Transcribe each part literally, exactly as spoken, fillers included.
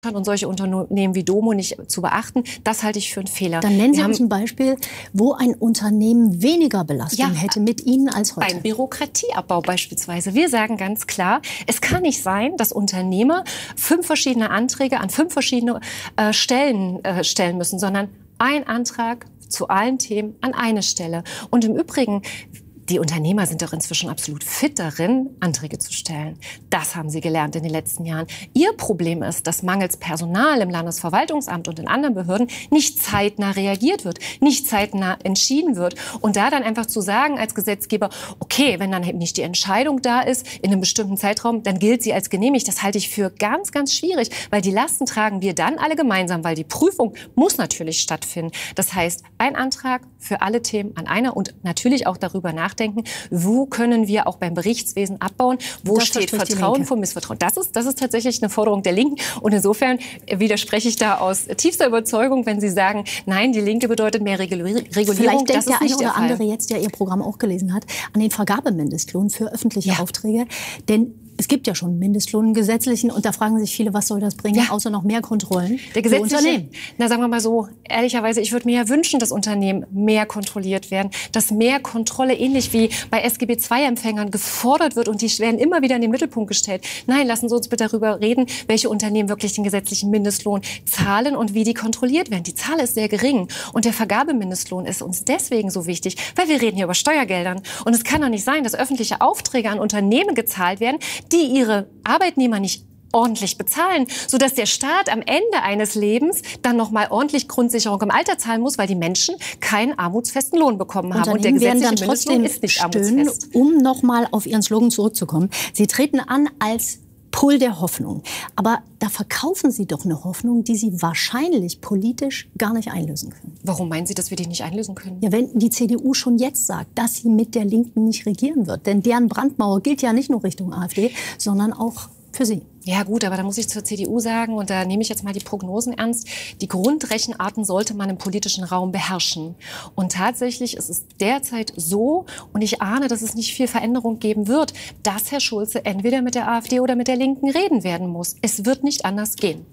und solche Unternehmen wie Domo nicht zu beachten, das halte ich für einen Fehler. Dann nennen Sie uns ein Beispiel, wo ein Unternehmen weniger Belastung ja, hätte mit Ihnen als heute. Beim Bürokratieabbau beispielsweise. Wir sagen ganz klar, es kann nicht sein, dass Unternehmer fünf verschiedene Anträge an fünf verschiedene äh, Stellen äh, stellen müssen, sondern ein Antrag zu allen Themen an eine Stelle. Und im Übrigen, die Unternehmer sind doch inzwischen absolut fit darin, Anträge zu stellen. Das haben sie gelernt in den letzten Jahren. Ihr Problem ist, dass mangels Personal im Landesverwaltungsamt und in anderen Behörden nicht zeitnah reagiert wird, nicht zeitnah entschieden wird. Und da dann einfach zu sagen als Gesetzgeber, okay, wenn dann eben nicht die Entscheidung da ist in einem bestimmten Zeitraum, dann gilt sie als genehmigt. Das halte ich für ganz, ganz schwierig, weil die Lasten tragen wir dann alle gemeinsam, weil die Prüfung muss natürlich stattfinden. Das heißt, ein Antrag für alle Themen an einer und natürlich auch darüber nachdenken, wo können wir auch beim Berichtswesen abbauen, wo das steht Vertrauen vor Missvertrauen. Das ist, das ist tatsächlich eine Forderung der Linken und insofern widerspreche ich da aus tiefster Überzeugung, wenn Sie sagen, nein, die Linke bedeutet mehr Regulierung. Vielleicht denkt das der ist nicht eine oder der andere jetzt, der Ihr Programm auch gelesen hat, an den Vergabemindestlohn für öffentliche ja. Aufträge, denn es gibt ja schon einen Mindestlohn gesetzlichen und da fragen sich viele, was soll das bringen, ja. außer noch mehr Kontrollen der für Unternehmen. Na, sagen wir mal so, ehrlicherweise, ich würde mir ja wünschen, dass Unternehmen mehr kontrolliert werden, dass mehr Kontrolle, ähnlich wie bei S G B zwei Empfängern, gefordert wird und die werden immer wieder in den Mittelpunkt gestellt. Nein, lassen Sie uns bitte darüber reden, welche Unternehmen wirklich den gesetzlichen Mindestlohn zahlen und wie die kontrolliert werden. Die Zahl ist sehr gering und der Vergabemindestlohn ist uns deswegen so wichtig, weil wir reden hier über Steuergeldern und es kann doch nicht sein, dass öffentliche Aufträge an Unternehmen gezahlt werden, die ihre Arbeitnehmer nicht ordentlich bezahlen, sodass der Staat am Ende eines Lebens dann noch mal ordentlich Grundsicherung im Alter zahlen muss, weil die Menschen keinen armutsfesten Lohn bekommen haben. Und der gesetzliche Mindestlohn ist nicht armutsfest. Um noch mal auf Ihren Slogan zurückzukommen. Sie treten an als Pull der Hoffnung. Aber da verkaufen Sie doch eine Hoffnung, die Sie wahrscheinlich politisch gar nicht einlösen können. Warum meinen Sie, dass wir die nicht einlösen können? Ja, wenn die C D U schon jetzt sagt, dass sie mit der Linken nicht regieren wird. Denn deren Brandmauer gilt ja nicht nur Richtung AfD, sondern auch für Sie. Ja gut, aber da muss ich zur C D U sagen, und da nehme ich jetzt mal die Prognosen ernst, die Grundrechenarten sollte man im politischen Raum beherrschen. Und tatsächlich ist es derzeit so, und ich ahne, dass es nicht viel Veränderung geben wird, dass Herr Schulze entweder mit der AfD oder mit der Linken reden werden muss. Es wird nicht anders gehen.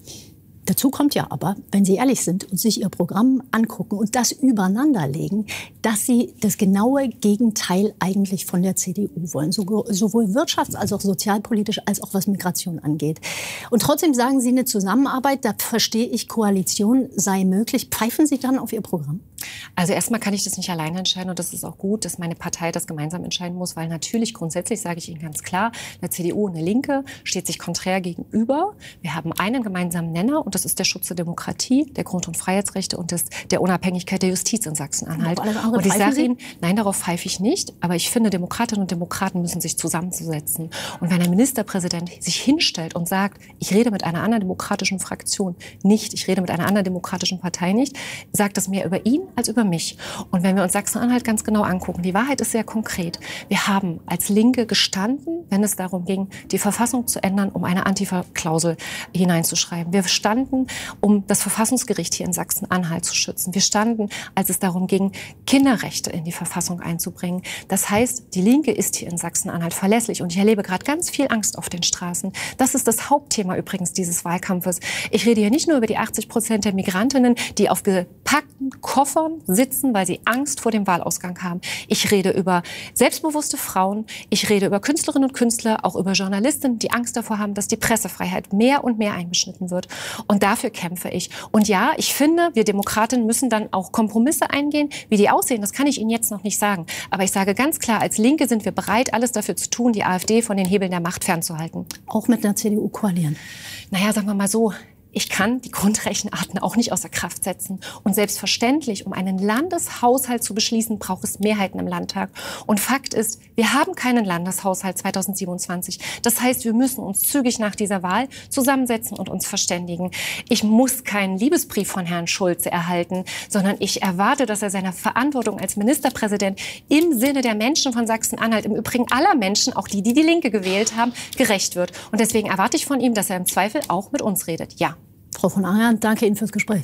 Dazu kommt ja aber, wenn Sie ehrlich sind und sich Ihr Programm angucken und das übereinanderlegen, dass Sie das genaue Gegenteil eigentlich von der C D U wollen, sowohl wirtschafts- als auch sozialpolitisch, als auch was Migration angeht. Und trotzdem sagen Sie, eine Zusammenarbeit, da verstehe ich, Koalition sei möglich. Pfeifen Sie dann auf Ihr Programm? Also erstmal kann ich das nicht alleine entscheiden und das ist auch gut, dass meine Partei das gemeinsam entscheiden muss, weil natürlich grundsätzlich, sage ich Ihnen ganz klar, eine C D U und eine Linke steht sich konträr gegenüber. Wir haben einen gemeinsamen Nenner und das ist der Schutz der Demokratie, der Grund- und Freiheitsrechte und des, der Unabhängigkeit der Justiz in Sachsen-Anhalt. Und ich sage Ihnen, nein, darauf pfeife ich nicht, aber ich finde, Demokratinnen und Demokraten müssen sich zusammensetzen. Und wenn ein Ministerpräsident sich hinstellt und sagt, ich rede mit einer anderen demokratischen Fraktion nicht, ich rede mit einer anderen demokratischen Partei nicht, sagt das mehr über ihn als über mich. Und wenn wir uns Sachsen-Anhalt ganz genau angucken, die Wahrheit ist sehr konkret. Wir haben als Linke gestanden, wenn es darum ging, die Verfassung zu ändern, um eine Antifa-Klausel hineinzuschreiben. Wir standen, um das Verfassungsgericht hier in Sachsen-Anhalt zu schützen. Wir standen, als es darum ging, Kinderrechte in die Verfassung einzubringen. Das heißt, die Linke ist hier in Sachsen-Anhalt verlässlich. Und ich erlebe gerade ganz viel Angst auf den Straßen. Das ist das Hauptthema übrigens dieses Wahlkampfes. Ich rede hier nicht nur über die achtzig Prozent der Migrantinnen, die auf gepackten Koffern sitzen, weil sie Angst vor dem Wahlausgang haben. Ich rede über selbstbewusste Frauen. Ich rede über Künstlerinnen und Künstler, auch über Journalistinnen, die Angst davor haben, dass die Pressefreiheit mehr und mehr eingeschnitten wird. Und dafür kämpfe ich. Und ja, ich finde, wir Demokratinnen müssen dann auch Kompromisse eingehen. Wie die aussehen, das kann ich Ihnen jetzt noch nicht sagen. Aber ich sage ganz klar, als Linke sind wir bereit, alles dafür zu tun, die AfD von den Hebeln der Macht fernzuhalten. Auch mit einer C D U koalieren? Naja, sagen wir mal so. Ich kann die Grundrechenarten auch nicht außer Kraft setzen. Und selbstverständlich, um einen Landeshaushalt zu beschließen, braucht es Mehrheiten im Landtag. Und Fakt ist, wir haben keinen Landeshaushalt zweitausendsiebenundzwanzig. Das heißt, wir müssen uns zügig nach dieser Wahl zusammensetzen und uns verständigen. Ich muss keinen Liebesbrief von Herrn Schulze erhalten, sondern ich erwarte, dass er seiner Verantwortung als Ministerpräsident im Sinne der Menschen von Sachsen-Anhalt, im Übrigen aller Menschen, auch die, die die Linke gewählt haben, gerecht wird. Und deswegen erwarte ich von ihm, dass er im Zweifel auch mit uns redet. Ja. Frau von Angern, danke Ihnen fürs Gespräch.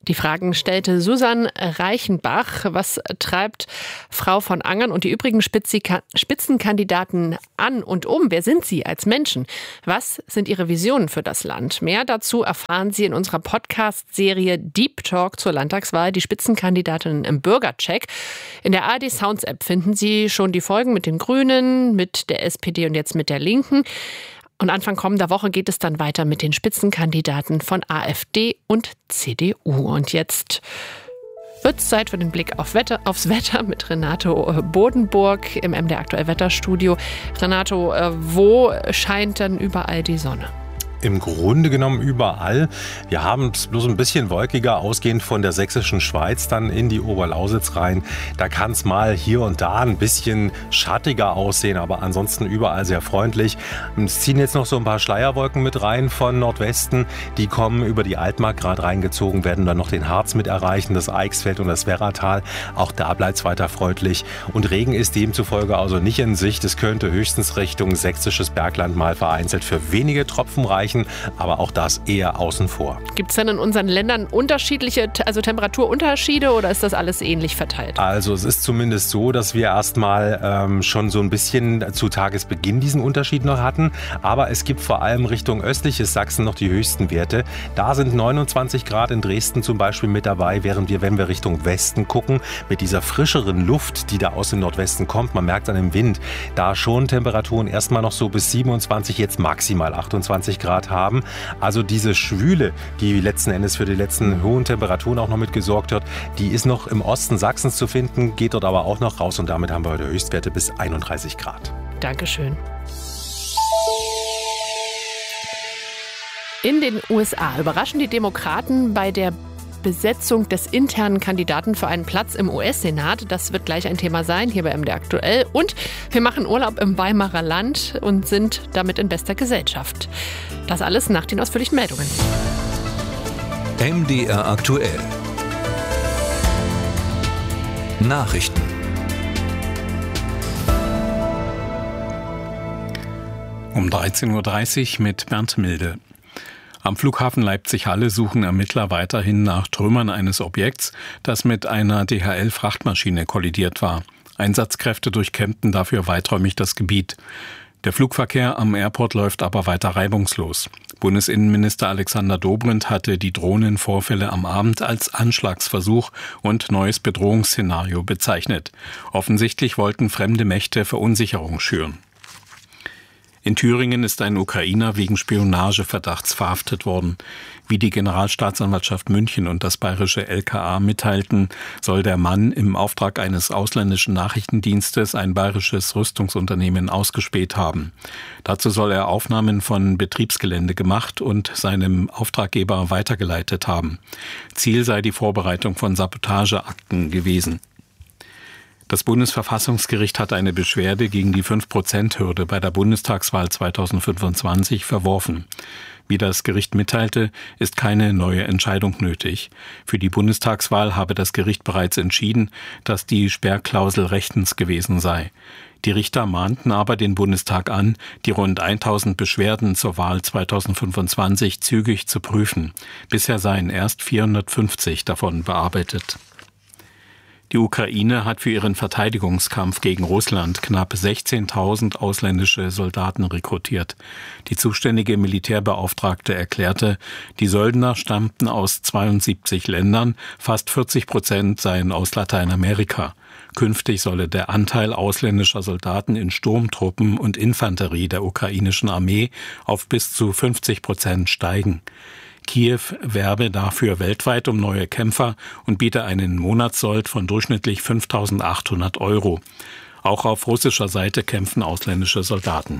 Die Fragen stellte Susanne Reichenbach. Was treibt Frau von Angern und die übrigen Spitzenkandidaten an und um? Wer sind sie als Menschen? Was sind ihre Visionen für das Land? Mehr dazu erfahren Sie in unserer Podcast-Serie Deep Talk zur Landtagswahl, die Spitzenkandidatinnen im Bürgercheck. In der A R D Sounds App finden Sie schon die Folgen mit den Grünen, mit der S P D und jetzt mit der Linken. Und Anfang kommender Woche geht es dann weiter mit den Spitzenkandidaten von AfD und C D U. Und jetzt wird es Zeit für den Blick auf Wetter, aufs Wetter mit Renato Bodenburg im M D R Aktuell Wetterstudio. Renato, wo scheint dann überall die Sonne? Im Grunde genommen überall. Wir haben es bloß ein bisschen wolkiger, ausgehend von der sächsischen Schweiz dann in die Oberlausitz rein. Da kann es mal hier und da ein bisschen schattiger aussehen, aber ansonsten überall sehr freundlich. Es ziehen jetzt noch so ein paar Schleierwolken mit rein von Nordwesten. Die kommen über die Altmark gerade reingezogen, werden dann noch den Harz mit erreichen, das Eichsfeld und das Werratal. Auch da bleibt es weiter freundlich. Und Regen ist demzufolge also nicht in Sicht. Es könnte höchstens Richtung sächsisches Bergland mal vereinzelt für wenige Tropfen reichen. Aber auch das eher außen vor. Gibt es denn in unseren Ländern unterschiedliche, also Temperaturunterschiede oder ist das alles ähnlich verteilt? Also es ist zumindest so, dass wir erstmal ähm, schon so ein bisschen zu Tagesbeginn diesen Unterschied noch hatten. Aber es gibt vor allem Richtung östliches Sachsen noch die höchsten Werte. Da sind neunundzwanzig Grad in Dresden zum Beispiel mit dabei, während wir, wenn wir Richtung Westen gucken, mit dieser frischeren Luft, die da aus dem Nordwesten kommt, man merkt an dem Wind, da schon Temperaturen erstmal noch so bis siebenundzwanzig, jetzt maximal achtundzwanzig Grad haben. Also diese Schwüle, die letzten Endes für die letzten hohen Temperaturen auch noch mit gesorgt hat, die ist noch im Osten Sachsens zu finden, geht dort aber auch noch raus und damit haben wir heute Höchstwerte bis einunddreißig Grad. Dankeschön. In den U S A überraschen die Demokraten bei der Besetzung des internen Kandidaten für einen Platz im U S-Senat. Das wird gleich ein Thema sein, hier bei M D R Aktuell. Und wir machen Urlaub im Weimarer Land und sind damit in bester Gesellschaft. Das alles nach den ausführlichen Meldungen. M D R Aktuell. Nachrichten. Um dreizehn Uhr dreißig mit Bernd Milde. Am Flughafen Leipzig-Halle suchen Ermittler weiterhin nach Trümmern eines Objekts, das mit einer D H L-Frachtmaschine kollidiert war. Einsatzkräfte durchkämmten dafür weiträumig das Gebiet. Der Flugverkehr am Airport läuft aber weiter reibungslos. Bundesinnenminister Alexander Dobrindt hatte die Drohnenvorfälle am Abend als Anschlagsversuch und neues Bedrohungsszenario bezeichnet. Offensichtlich wollten fremde Mächte Verunsicherung schüren. In Thüringen ist ein Ukrainer wegen Spionageverdachts verhaftet worden. Wie die Generalstaatsanwaltschaft München und das bayerische L K A mitteilten, soll der Mann im Auftrag eines ausländischen Nachrichtendienstes ein bayerisches Rüstungsunternehmen ausgespäht haben. Dazu soll er Aufnahmen von Betriebsgelände gemacht und seinem Auftraggeber weitergeleitet haben. Ziel sei die Vorbereitung von Sabotageakten gewesen. Das Bundesverfassungsgericht hat eine Beschwerde gegen die fünf Prozent Hürde bei der Bundestagswahl zweitausendfünfundzwanzig verworfen. Wie das Gericht mitteilte, ist keine neue Entscheidung nötig. Für die Bundestagswahl habe das Gericht bereits entschieden, dass die Sperrklausel rechtens gewesen sei. Die Richter mahnten aber den Bundestag an, die rund tausend Beschwerden zur Wahl zweitausendfünfundzwanzig zügig zu prüfen. Bisher seien erst vierhundertfünfzig davon bearbeitet. Die Ukraine hat für ihren Verteidigungskampf gegen Russland knapp sechzehntausend ausländische Soldaten rekrutiert. Die zuständige Militärbeauftragte erklärte, die Söldner stammten aus zweiundsiebzig Ländern, fast vierzig Prozent seien aus Lateinamerika. Künftig solle der Anteil ausländischer Soldaten in Sturmtruppen und Infanterie der ukrainischen Armee auf bis zu fünfzig Prozent steigen. Kiew werbe dafür weltweit um neue Kämpfer und biete einen Monatssold von durchschnittlich fünftausendachthundert Euro. Auch auf russischer Seite kämpfen ausländische Soldaten.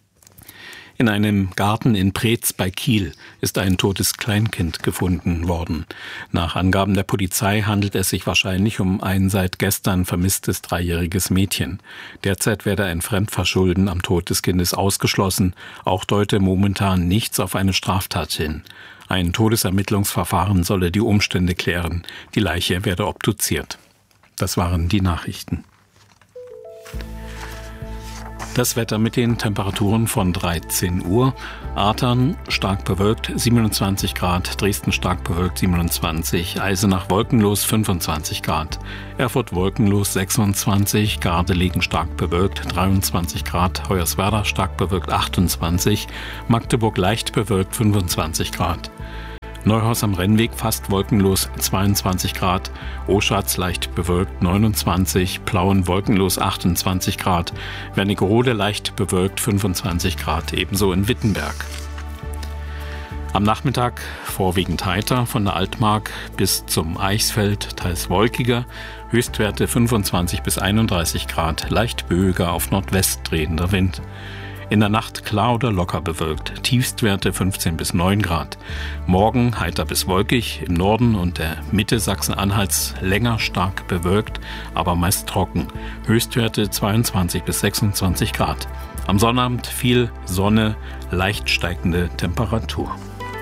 In einem Garten in Preetz bei Kiel ist ein totes Kleinkind gefunden worden. Nach Angaben der Polizei handelt es sich wahrscheinlich um ein seit gestern vermisstes dreijähriges Mädchen. Derzeit werde ein Fremdverschulden am Tod des Kindes ausgeschlossen. Auch deute momentan nichts auf eine Straftat hin. Ein Todesermittlungsverfahren solle die Umstände klären. Die Leiche werde obduziert. Das waren die Nachrichten. Das Wetter mit den Temperaturen von dreizehn Uhr. Artern stark bewölkt siebenundzwanzig Grad, Dresden stark bewölkt siebenundzwanzig, Eisenach wolkenlos fünfundzwanzig Grad, Erfurt wolkenlos sechsundzwanzig, Gardelegen stark bewölkt dreiundzwanzig Grad, Hoyerswerda stark bewölkt achtundzwanzig, Magdeburg leicht bewölkt fünfundzwanzig Grad. Neuhaus am Rennweg fast wolkenlos zweiundzwanzig Grad, Oschatz leicht bewölkt neunundzwanzig, Plauen wolkenlos achtundzwanzig Grad, Wernigerode leicht bewölkt fünfundzwanzig Grad, ebenso in Wittenberg. Am Nachmittag vorwiegend heiter, von der Altmark bis zum Eichsfeld, teils wolkiger, Höchstwerte fünfundzwanzig bis einunddreißig Grad, leicht böiger auf Nordwest drehender Wind. In der Nacht klar oder locker bewölkt, Tiefstwerte fünfzehn bis neun Grad. Morgen heiter bis wolkig, im Norden und der Mitte Sachsen-Anhalts länger stark bewölkt, aber meist trocken. Höchstwerte zweiundzwanzig bis sechsundzwanzig Grad. Am Sonnabend viel Sonne, leicht steigende Temperatur.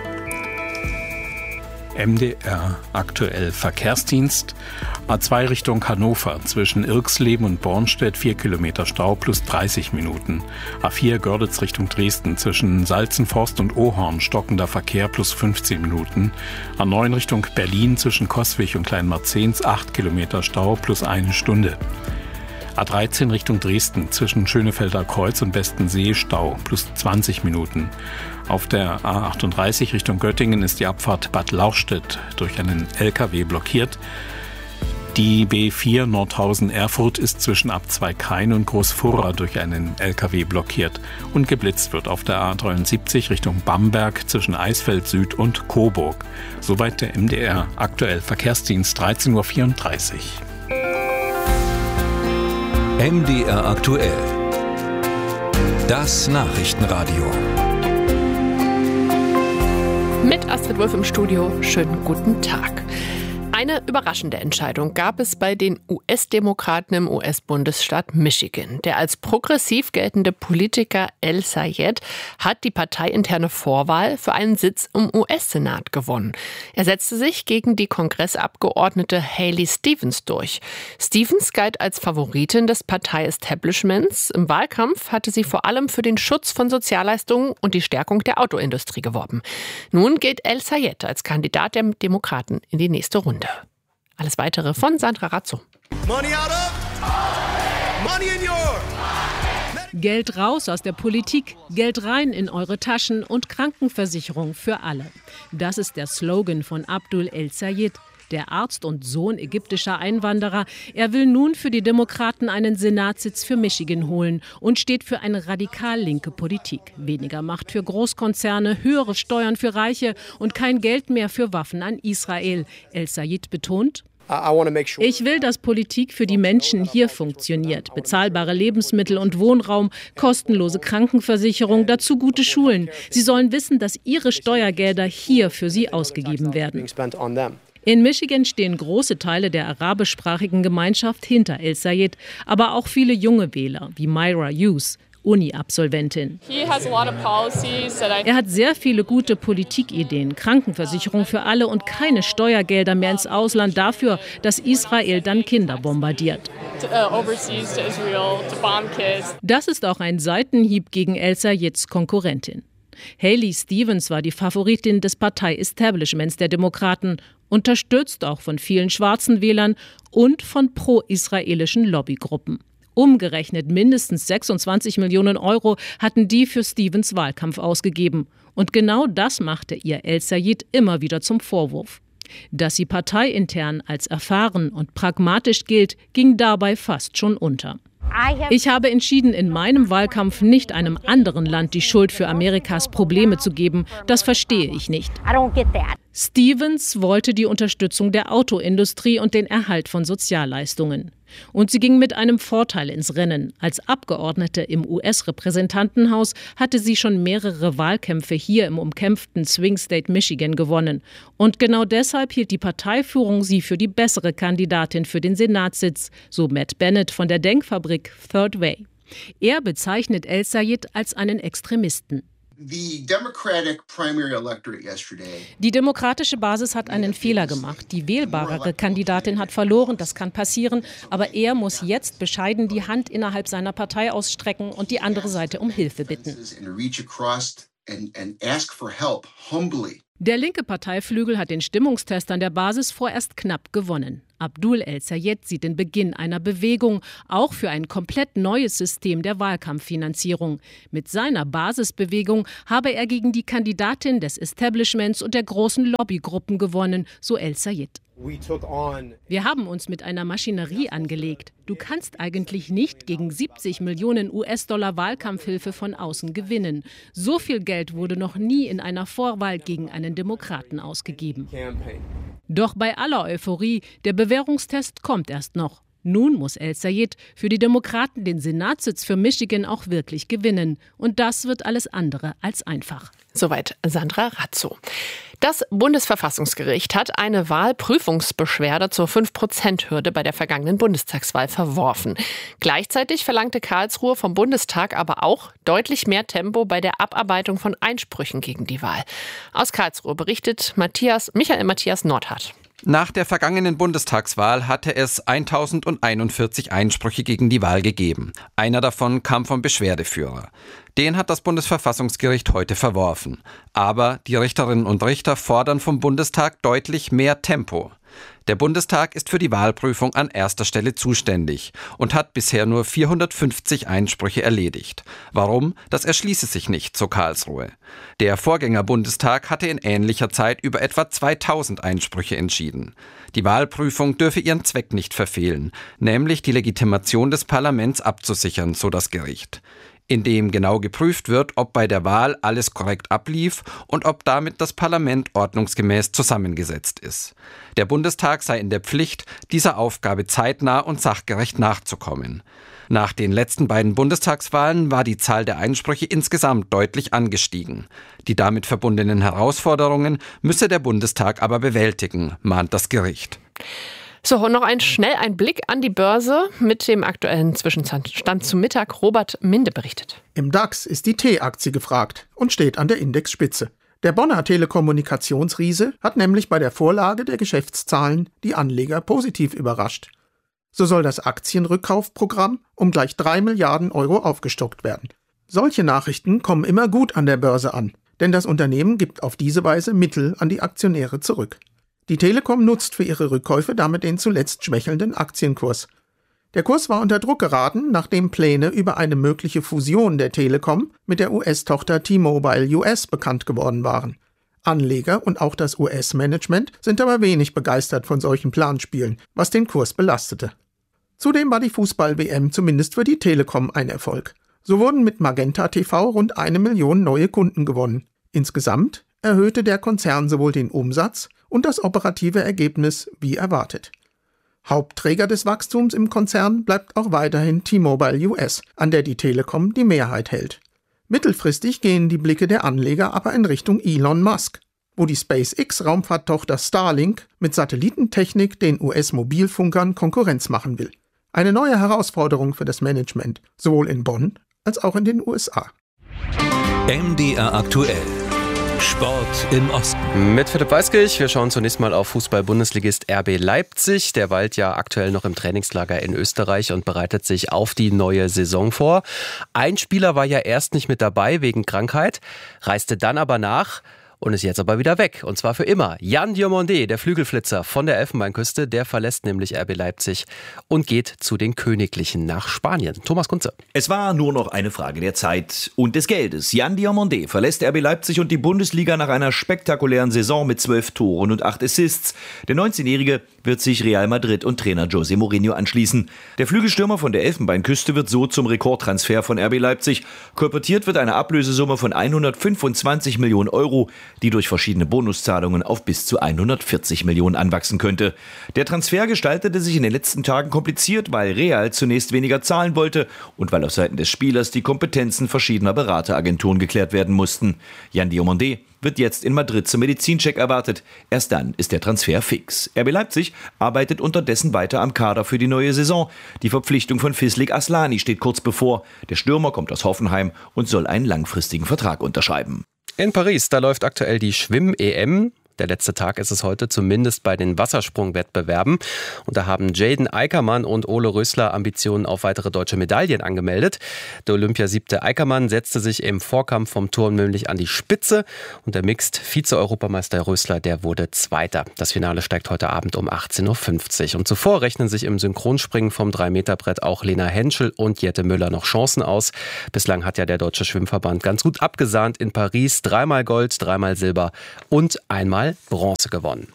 M D R aktuell Verkehrsdienst. A zwei Richtung Hannover zwischen Irxleben und Bornstedt vier Kilometer Stau plus dreißig Minuten. A vier Görlitz Richtung Dresden zwischen Salzenforst und Ohorn stockender Verkehr plus fünfzehn Minuten. A neun Richtung Berlin zwischen Coswig und Kleinmarzens acht Kilometer Stau plus eine Stunde. A dreizehn Richtung Dresden zwischen Schönefelder Kreuz und Bestensee Stau plus zwanzig Minuten. Auf der A achtunddreißig Richtung Göttingen ist die Abfahrt Bad Lauchstädt durch einen L K W blockiert. Die B vier Nordhausen-Erfurt ist zwischen Abzweig-Hain und Großfurra durch einen L K W blockiert. Und geblitzt wird auf der A dreiundsiebzig Richtung Bamberg zwischen Eisfeld Süd und Coburg. Soweit der M D R aktuell Verkehrsdienst dreizehn Uhr vierunddreißig. M D R aktuell. Das Nachrichtenradio. Mit Astrid Wolf im Studio. Schönen guten Tag. Eine überraschende Entscheidung gab es bei den U S-Demokraten im U S-Bundesstaat Michigan. Der als progressiv geltende Politiker El Sayed hat die parteiinterne Vorwahl für einen Sitz im U S-Senat gewonnen. Er setzte sich gegen die Kongressabgeordnete Haley Stevens durch. Stevens galt als Favoritin des Partei-Establishments. Im Wahlkampf hatte sie vor allem für den Schutz von Sozialleistungen und die Stärkung der Autoindustrie geworben. Nun geht El Sayed als Kandidat der Demokraten in die nächste Runde. Alles Weitere von Sandra Razzo. Money out of, money in your. Geld raus aus der Politik, Geld rein in eure Taschen und Krankenversicherung für alle. Das ist der Slogan von Abdul El Sayed, der Arzt und Sohn ägyptischer Einwanderer. Er will nun für die Demokraten einen Senatssitz für Michigan holen und steht für eine radikal linke Politik. Weniger Macht für Großkonzerne, höhere Steuern für Reiche und kein Geld mehr für Waffen an Israel. El Sayed betont: Ich will, dass Politik für die Menschen hier funktioniert. Bezahlbare Lebensmittel und Wohnraum, kostenlose Krankenversicherung, dazu gute Schulen. Sie sollen wissen, dass ihre Steuergelder hier für sie ausgegeben werden. In Michigan stehen große Teile der arabischsprachigen Gemeinschaft hinter El Sayed, aber auch viele junge Wähler, wie Myra Hughes, Uni-Absolventin. Er hat sehr viele gute Politikideen, Krankenversicherung für alle und keine Steuergelder mehr ins Ausland dafür, dass Israel dann Kinder bombardiert. Das ist auch ein Seitenhieb gegen El Sayeds Konkurrentin. Haley Stevens war die Favoritin des Partei-Establishments der Demokraten, unterstützt auch von vielen schwarzen Wählern und von pro-israelischen Lobbygruppen. Umgerechnet mindestens sechsundzwanzig Millionen Euro hatten die für Stevens Wahlkampf ausgegeben. Und genau das machte ihr El Sayed immer wieder zum Vorwurf. Dass sie parteiintern als erfahren und pragmatisch gilt, ging dabei fast schon unter. Ich habe entschieden, in meinem Wahlkampf nicht einem anderen Land die Schuld für Amerikas Probleme zu geben. Das verstehe ich nicht. Stevens wollte die Unterstützung der Autoindustrie und den Erhalt von Sozialleistungen. Und sie ging mit einem Vorteil ins Rennen. Als Abgeordnete im U S-Repräsentantenhaus hatte sie schon mehrere Wahlkämpfe hier im umkämpften Swing State Michigan gewonnen. Und genau deshalb hielt die Parteiführung sie für die bessere Kandidatin für den Senatssitz, so Matt Bennett von der Denkfabrik Third Way. Er bezeichnet El Sayed als einen Extremisten. Die demokratische Basis hat einen Fehler gemacht. Die wählbarere Kandidatin hat verloren, das kann passieren. Aber er muss jetzt bescheiden die Hand innerhalb seiner Partei ausstrecken und die andere Seite um Hilfe bitten. Der linke Parteiflügel hat den Stimmungstest an der Basis vorerst knapp gewonnen. Abdul El-Sayed sieht den Beginn einer Bewegung, auch für ein komplett neues System der Wahlkampffinanzierung. Mit seiner Basisbewegung habe er gegen die Kandidatin des Establishments und der großen Lobbygruppen gewonnen, so El-Sayed. Wir haben uns mit einer Maschinerie angelegt. Du kannst eigentlich nicht gegen siebzig Millionen U S-Dollar Wahlkampfhilfe von außen gewinnen. So viel Geld wurde noch nie in einer Vorwahl gegen einen Demokraten ausgegeben. Doch bei aller Euphorie, der Bewährungstest kommt erst noch. Nun muss El-Sayed für die Demokraten den Senatssitz für Michigan auch wirklich gewinnen. Und das wird alles andere als einfach. Soweit Sandra Razzo. Das Bundesverfassungsgericht hat eine Wahlprüfungsbeschwerde zur fünf Prozent Hürde bei der vergangenen Bundestagswahl verworfen. Gleichzeitig verlangte Karlsruhe vom Bundestag aber auch deutlich mehr Tempo bei der Abarbeitung von Einsprüchen gegen die Wahl. Aus Karlsruhe berichtet Matthias, Michael Matthias Nordhardt. Nach der vergangenen Bundestagswahl hatte es eintausendeinundvierzig Einsprüche gegen die Wahl gegeben. Einer davon kam vom Beschwerdeführer. Den hat das Bundesverfassungsgericht heute verworfen. Aber die Richterinnen und Richter fordern vom Bundestag deutlich mehr Tempo. Der Bundestag ist für die Wahlprüfung an erster Stelle zuständig und hat bisher nur vierhundertfünfzig Einsprüche erledigt. Warum? Das erschließe sich nicht, so Karlsruhe. Der Vorgänger-Bundestag hatte in ähnlicher Zeit über etwa zweitausend Einsprüche entschieden. Die Wahlprüfung dürfe ihren Zweck nicht verfehlen, nämlich die Legitimation des Parlaments abzusichern, so das Gericht. In dem genau geprüft wird, ob bei der Wahl alles korrekt ablief und ob damit das Parlament ordnungsgemäß zusammengesetzt ist. Der Bundestag sei in der Pflicht, dieser Aufgabe zeitnah und sachgerecht nachzukommen. Nach den letzten beiden Bundestagswahlen war die Zahl der Einsprüche insgesamt deutlich angestiegen. Die damit verbundenen Herausforderungen müsse der Bundestag aber bewältigen, mahnt das Gericht. So, noch ein schnell ein Blick an die Börse mit dem aktuellen Zwischenstand zum Mittag. Robert Minde berichtet. Im DAX ist die T-Aktie gefragt und steht an der Indexspitze. Der Bonner Telekommunikationsriese hat nämlich bei der Vorlage der Geschäftszahlen die Anleger positiv überrascht. So soll das Aktienrückkaufprogramm um gleich drei Milliarden Euro aufgestockt werden. Solche Nachrichten kommen immer gut an der Börse an, denn das Unternehmen gibt auf diese Weise Mittel an die Aktionäre zurück. Die Telekom nutzt für ihre Rückkäufe damit den zuletzt schwächelnden Aktienkurs. Der Kurs war unter Druck geraten, nachdem Pläne über eine mögliche Fusion der Telekom mit der U S-Tochter T-Mobile U S bekannt geworden waren. Anleger und auch das U S-Management sind aber wenig begeistert von solchen Planspielen, was den Kurs belastete. Zudem war die Fußball-W M zumindest für die Telekom ein Erfolg. So wurden mit Magenta T V rund eine Million neue Kunden gewonnen. Insgesamt erhöhte der Konzern sowohl den Umsatz und das operative Ergebnis wie erwartet. Hauptträger des Wachstums im Konzern bleibt auch weiterhin T-Mobile U S, an der die Telekom die Mehrheit hält. Mittelfristig gehen die Blicke der Anleger aber in Richtung Elon Musk, wo die SpaceX-Raumfahrttochter Starlink mit Satellitentechnik den U S-Mobilfunkern Konkurrenz machen will. Eine neue Herausforderung für das Management, sowohl in Bonn als auch in den U S A. M D R aktuell. Sport im Osten. Mit Philipp Weiskirch. Wir schauen zunächst mal auf Fußball-Bundesligist R B Leipzig. Der weilt ja aktuell noch im Trainingslager in Österreich und bereitet sich auf die neue Saison vor. Ein Spieler war ja erst nicht mit dabei wegen Krankheit, reiste dann aber nach und ist jetzt aber wieder weg. Und zwar für immer. Yann Diomandé, der Flügelflitzer von der Elfenbeinküste, der verlässt nämlich R B Leipzig und geht zu den Königlichen nach Spanien. Thomas Kunze. Es war nur noch eine Frage der Zeit und des Geldes. Yann Diomandé verlässt R B Leipzig und die Bundesliga nach einer spektakulären Saison mit zwölf Toren und acht Assists. Der neunzehnjährige wird sich Real Madrid und Trainer José Mourinho anschließen. Der Flügelstürmer von der Elfenbeinküste wird so zum Rekordtransfer von R B Leipzig. Kolportiert wird eine Ablösesumme von hundertfünfundzwanzig Millionen Euro, die durch verschiedene Bonuszahlungen auf bis zu hundertvierzig Millionen anwachsen könnte. Der Transfer gestaltete sich in den letzten Tagen kompliziert, weil Real zunächst weniger zahlen wollte und weil auf Seiten des Spielers die Kompetenzen verschiedener Berateragenturen geklärt werden mussten. Yann Diomandé wird jetzt in Madrid zum Medizincheck erwartet. Erst dann ist der Transfer fix. R B Leipzig arbeitet unterdessen weiter am Kader für die neue Saison. Die Verpflichtung von Fislik Aslani steht kurz bevor. Der Stürmer kommt aus Hoffenheim und soll einen langfristigen Vertrag unterschreiben. In Paris, da läuft aktuell die Schwimm-E M. Der letzte Tag ist es heute, zumindest bei den Wassersprungwettbewerben. Und da haben Jaden Eickermann und Ole Rösler Ambitionen auf weitere deutsche Medaillen angemeldet. Der Olympiasiebte Eickermann setzte sich im Vorkampf vom Turnen nämlich an die Spitze. Und der Mixed-Vize-Europameister Rösler, der wurde Zweiter. Das Finale steigt heute Abend um achtzehn Uhr fünfzig. Und zuvor rechnen sich im Synchronspringen vom drei Meter Brett auch Lena Henschel und Jette Müller noch Chancen aus. Bislang hat ja der Deutsche Schwimmverband ganz gut abgesahnt in Paris. Dreimal Gold, dreimal Silber und einmal Bronze gewonnen.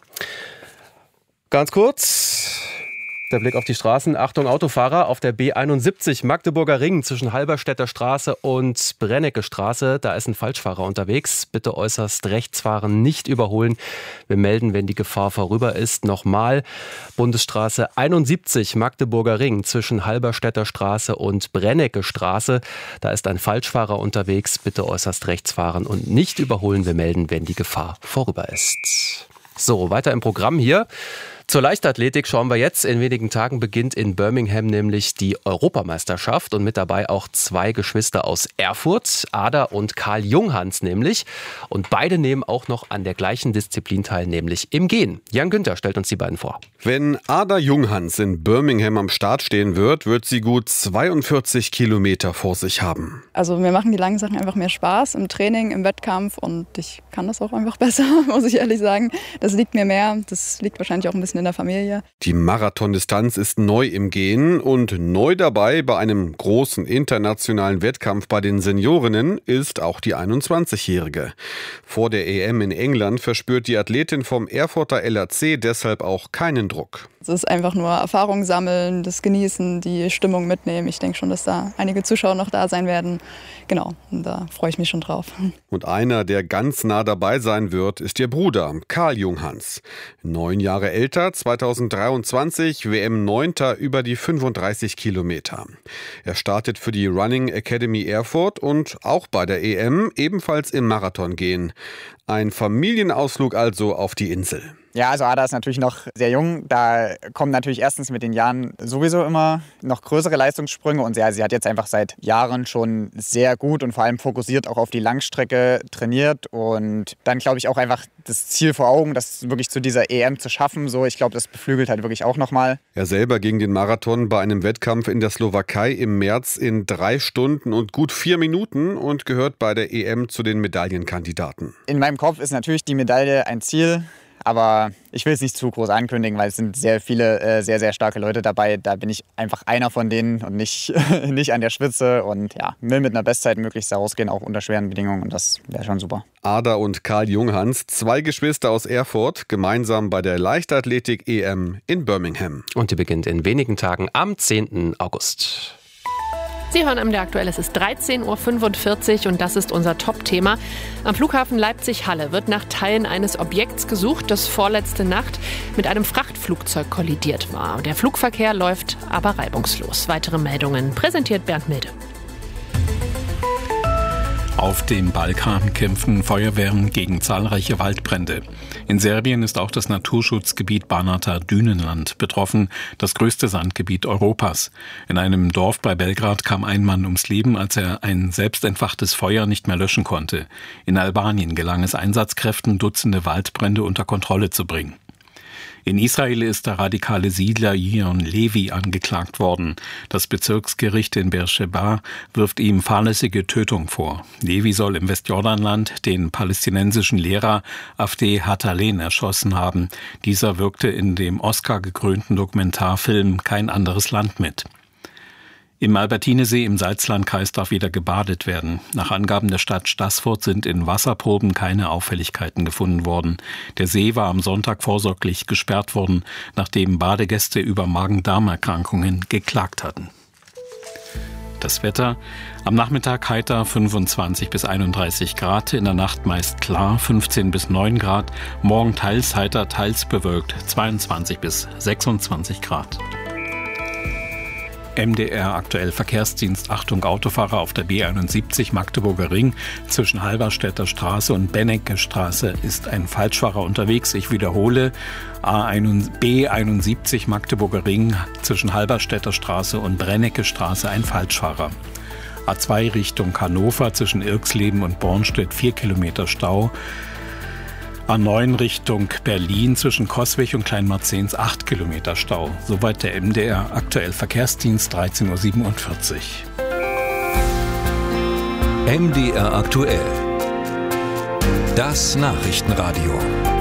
Ganz kurz der Blick auf die Straßen. Achtung Autofahrer, auf der B einundsiebzig Magdeburger Ring zwischen Halberstädter Straße und Brennecke Straße. Da ist ein Falschfahrer unterwegs. Bitte äußerst rechts fahren, nicht überholen. Wir melden, wenn die Gefahr vorüber ist. Nochmal, Bundesstraße einundsiebzig Magdeburger Ring zwischen Halberstädter Straße und Brennecke Straße. Da ist ein Falschfahrer unterwegs. Bitte äußerst rechts fahren und nicht überholen. Wir melden, wenn die Gefahr vorüber ist. So, weiter im Programm hier. Zur Leichtathletik schauen wir jetzt. In wenigen Tagen beginnt in Birmingham nämlich die Europameisterschaft und mit dabei auch zwei Geschwister aus Erfurt, Ada und Karl Junghans nämlich. Und beide nehmen auch noch an der gleichen Disziplin teil, nämlich im Gehen. Jan Günther stellt uns die beiden vor. Wenn Ada Junghans in Birmingham am Start stehen wird, wird sie gut zweiundvierzig Kilometer vor sich haben. Also mir machen die langen Sachen einfach mehr Spaß im Training, im Wettkampf und ich kann das auch einfach besser, muss ich ehrlich sagen. Das liegt mir mehr, das liegt wahrscheinlich auch ein bisschen in der Familie. Die Marathondistanz ist neu im Gehen und neu dabei bei einem großen internationalen Wettkampf bei den Seniorinnen ist auch die einundzwanzigjährige. Vor der E M in England verspürt die Athletin vom Erfurter L A C deshalb auch keinen Druck. Es ist einfach nur Erfahrung sammeln, das Genießen, die Stimmung mitnehmen. Ich denke schon, dass da einige Zuschauer noch da sein werden. Genau, und da freue ich mich schon drauf. Und einer, der ganz nah dabei sein wird, ist ihr Bruder, Karl Junghans. Neun Jahre älter, zweitausenddreiundzwanzig, W M-Neunter über die fünfunddreißig Kilometer. Er startet für die Running Academy Erfurt und auch bei der E M ebenfalls im Marathon gehen. Ein Familienausflug also auf die Insel. Ja, also Ada ist natürlich noch sehr jung. Da kommen natürlich erstens mit den Jahren sowieso immer noch größere Leistungssprünge. Und ja, sie hat jetzt einfach seit Jahren schon sehr gut und vor allem fokussiert auch auf die Langstrecke trainiert. Und dann glaube ich auch einfach das Ziel vor Augen, das wirklich zu dieser E M zu schaffen. So, ich glaube, das beflügelt halt wirklich auch nochmal. Er selber ging den Marathon bei einem Wettkampf in der Slowakei im März in drei Stunden und gut vier Minuten und gehört bei der E M zu den Medaillenkandidaten. In meinem Kopf ist natürlich die Medaille ein Ziel. Aber ich will es nicht zu groß ankündigen, weil es sind sehr viele, äh, sehr, sehr starke Leute dabei. Da bin ich einfach einer von denen und nicht, nicht an der Spitze. Und ja, will mit einer Bestzeit möglichst herausgehen, auch unter schweren Bedingungen. Und das wäre schon super. Ada und Karl Junghans, zwei Geschwister aus Erfurt, gemeinsam bei der Leichtathletik-E M in Birmingham. Und die beginnt in wenigen Tagen am zehnten August. Sie hören M D R aktuell, es ist dreizehn Uhr fünfundvierzig und das ist unser Top-Thema. Am Flughafen Leipzig-Halle wird nach Teilen eines Objekts gesucht, das vorletzte Nacht mit einem Frachtflugzeug kollidiert war. Der Flugverkehr läuft aber reibungslos. Weitere Meldungen präsentiert Bernd Milde. Auf dem Balkan kämpfen Feuerwehren gegen zahlreiche Waldbrände. In Serbien ist auch das Naturschutzgebiet Banata Dünenland betroffen, das größte Sandgebiet Europas. In einem Dorf bei Belgrad kam ein Mann ums Leben, als er ein selbst entfachtes Feuer nicht mehr löschen konnte. In Albanien gelang es Einsatzkräften, Dutzende Waldbrände unter Kontrolle zu bringen. In Israel ist der radikale Siedler Yion Levi angeklagt worden. Das Bezirksgericht in Beersheba wirft ihm fahrlässige Tötung vor. Levi soll im Westjordanland den palästinensischen Lehrer Avdeh Hatalen erschossen haben. Dieser wirkte in dem Oscar-gekrönten Dokumentarfilm Kein anderes Land mit. Im Albertinesee im Salzlandkreis darf wieder gebadet werden. Nach Angaben der Stadt Staßfurt sind in Wasserproben keine Auffälligkeiten gefunden worden. Der See war am Sonntag vorsorglich gesperrt worden, nachdem Badegäste über Magen-Darm-Erkrankungen geklagt hatten. Das Wetter: am Nachmittag heiter fünfundzwanzig bis einunddreißig Grad, in der Nacht meist klar fünfzehn bis neun Grad, morgen teils heiter, teils bewölkt zweiundzwanzig bis sechsundzwanzig Grad. M D R aktuell Verkehrsdienst. Achtung, Autofahrer auf der B einundsiebzig Magdeburger Ring. Zwischen Halberstädter Straße und Bennecke Straße ist ein Falschfahrer unterwegs. Ich wiederhole, B einundsiebzig Magdeburger Ring. Zwischen Halberstädter Straße und Brennecke Straße ein Falschfahrer. A zwei Richtung Hannover zwischen Irxleben und Bornstedt vier Kilometer Stau. A neun Richtung Berlin zwischen Coswig und Kleinmarzens acht Kilometer Stau. Soweit der M D R aktuell Verkehrsdienst, dreizehn Uhr siebenundvierzig. M D R aktuell. Das Nachrichtenradio.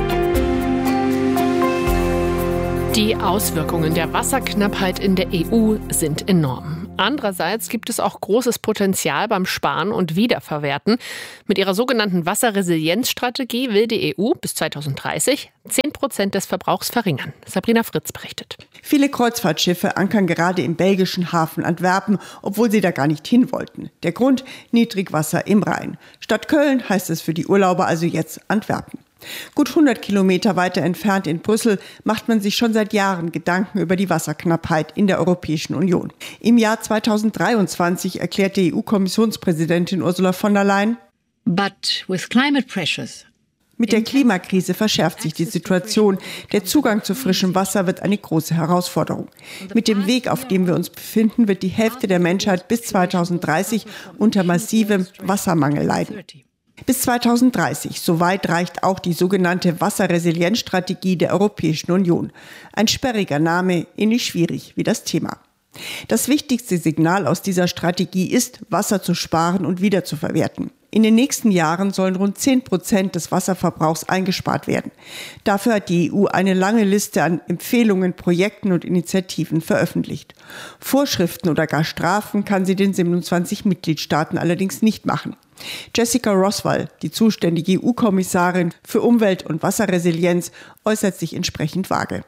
Die Auswirkungen der Wasserknappheit in der E U sind enorm. Andererseits gibt es auch großes Potenzial beim Sparen und Wiederverwerten. Mit ihrer sogenannten Wasserresilienzstrategie will die E U bis zweitausenddreißig zehn Prozent des Verbrauchs verringern. Sabrina Fritz berichtet. Viele Kreuzfahrtschiffe ankern gerade im belgischen Hafen Antwerpen, obwohl sie da gar nicht hin wollten. Der Grund: Niedrigwasser im Rhein. Statt Köln heißt es für die Urlauber also jetzt Antwerpen. Gut hundert Kilometer weiter entfernt in Brüssel macht man sich schon seit Jahren Gedanken über die Wasserknappheit in der Europäischen Union. Im Jahr zweitausenddreiundzwanzig erklärte E U-Kommissionspräsidentin Ursula von der Leyen: But with climate pressures Mit der Klimakrise verschärft sich die Situation. Der Zugang zu frischem Wasser wird eine große Herausforderung. Mit dem Weg, auf dem wir uns befinden, wird die Hälfte der Menschheit bis zweitausenddreißig unter massivem Wassermangel leiden. Bis zweitausenddreißig, soweit reicht auch die sogenannte Wasserresilienzstrategie der Europäischen Union. Ein sperriger Name, ähnlich schwierig wie das Thema. Das wichtigste Signal aus dieser Strategie ist, Wasser zu sparen und wiederzuverwerten. In den nächsten Jahren sollen rund zehn Prozent des Wasserverbrauchs eingespart werden. Dafür hat die E U eine lange Liste an Empfehlungen, Projekten und Initiativen veröffentlicht. Vorschriften oder gar Strafen kann sie den siebenundzwanzig Mitgliedstaaten allerdings nicht machen. Jessica Roswell, die zuständige E U-Kommissarin für Umwelt- und Wasserresilienz, äußert sich entsprechend vage.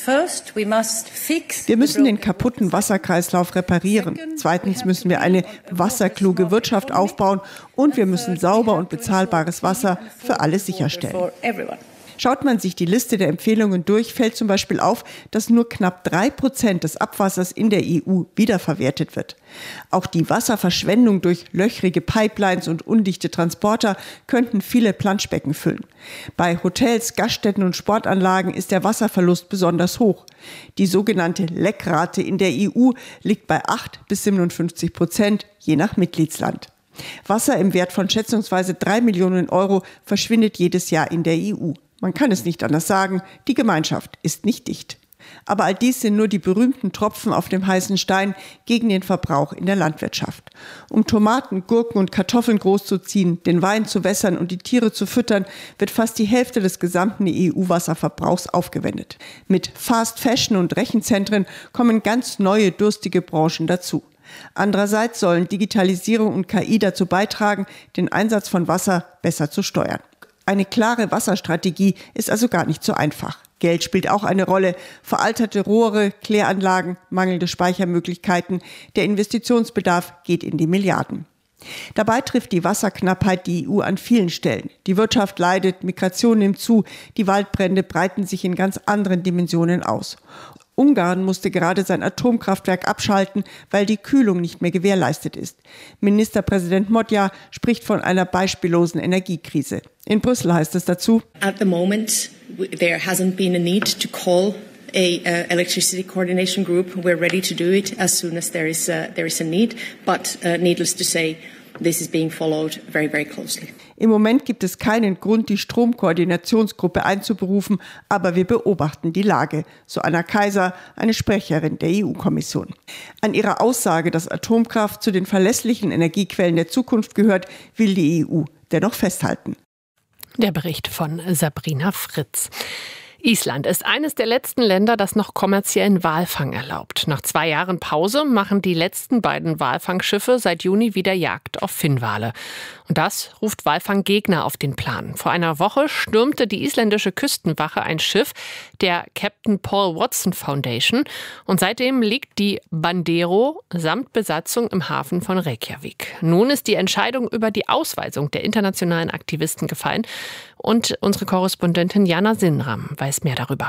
Wir müssen den kaputten Wasserkreislauf reparieren. Zweitens müssen wir eine wasserkluge Wirtschaft aufbauen und wir müssen sauber und bezahlbares Wasser für alle sicherstellen. Schaut man sich die Liste der Empfehlungen durch, fällt zum Beispiel auf, dass nur knapp drei Prozent des Abwassers in der E U wiederverwertet wird. Auch die Wasserverschwendung durch löchrige Pipelines und undichte Transporter könnten viele Planschbecken füllen. Bei Hotels, Gaststätten und Sportanlagen ist der Wasserverlust besonders hoch. Die sogenannte Leckrate in der E U liegt bei acht bis siebenundfünfzig Prozent, je nach Mitgliedsland. Wasser im Wert von schätzungsweise drei Millionen Euro verschwindet jedes Jahr in der E U. Man kann es nicht anders sagen, die Gemeinschaft ist nicht dicht. Aber all dies sind nur die berühmten Tropfen auf dem heißen Stein gegen den Verbrauch in der Landwirtschaft. Um Tomaten, Gurken und Kartoffeln großzuziehen, den Wein zu wässern und die Tiere zu füttern, wird fast die Hälfte des gesamten E U-Wasserverbrauchs aufgewendet. Mit Fast Fashion und Rechenzentren kommen ganz neue, durstige Branchen dazu. Andererseits sollen Digitalisierung und K I dazu beitragen, den Einsatz von Wasser besser zu steuern. Eine klare Wasserstrategie ist also gar nicht so einfach. Geld spielt auch eine Rolle. Veralterte Rohre, Kläranlagen, mangelnde Speichermöglichkeiten. Der Investitionsbedarf geht in die Milliarden. Dabei trifft die Wasserknappheit die E U an vielen Stellen. Die Wirtschaft leidet, Migration nimmt zu, die Waldbrände breiten sich in ganz anderen Dimensionen aus. Ungarn musste gerade sein Atomkraftwerk abschalten, weil die Kühlung nicht mehr gewährleistet ist. Ministerpräsident Magyar spricht von einer beispiellosen Energiekrise. In Brüssel heißt es dazu: At the moment, there hasn't been a need to call a uh, electricity coordination group. We're ready to do it as soon as there is a, there is a need. But uh, needless to say, this is being followed very, very closely. Im Moment gibt es keinen Grund, die Stromkoordinationsgruppe einzuberufen, aber wir beobachten die Lage, so Anna Kaiser, eine Sprecherin der E U-Kommission. An ihrer Aussage, dass Atomkraft zu den verlässlichen Energiequellen der Zukunft gehört, will die E U dennoch festhalten. Der Bericht von Sabrina Fritz. Island ist eines der letzten Länder, das noch kommerziellen Walfang erlaubt. Nach zwei Jahren Pause machen die letzten beiden Walfangschiffe seit Juni wieder Jagd auf Finnwale. Und das ruft Walfanggegner auf den Plan. Vor einer Woche stürmte die isländische Küstenwache ein Schiff der Captain Paul Watson Foundation. Und seitdem liegt die Bandero samt Besatzung im Hafen von Reykjavik. Nun ist die Entscheidung über die Ausweisung der internationalen Aktivisten gefallen. Und unsere Korrespondentin Jana Sinnram weiß weiß mehr darüber.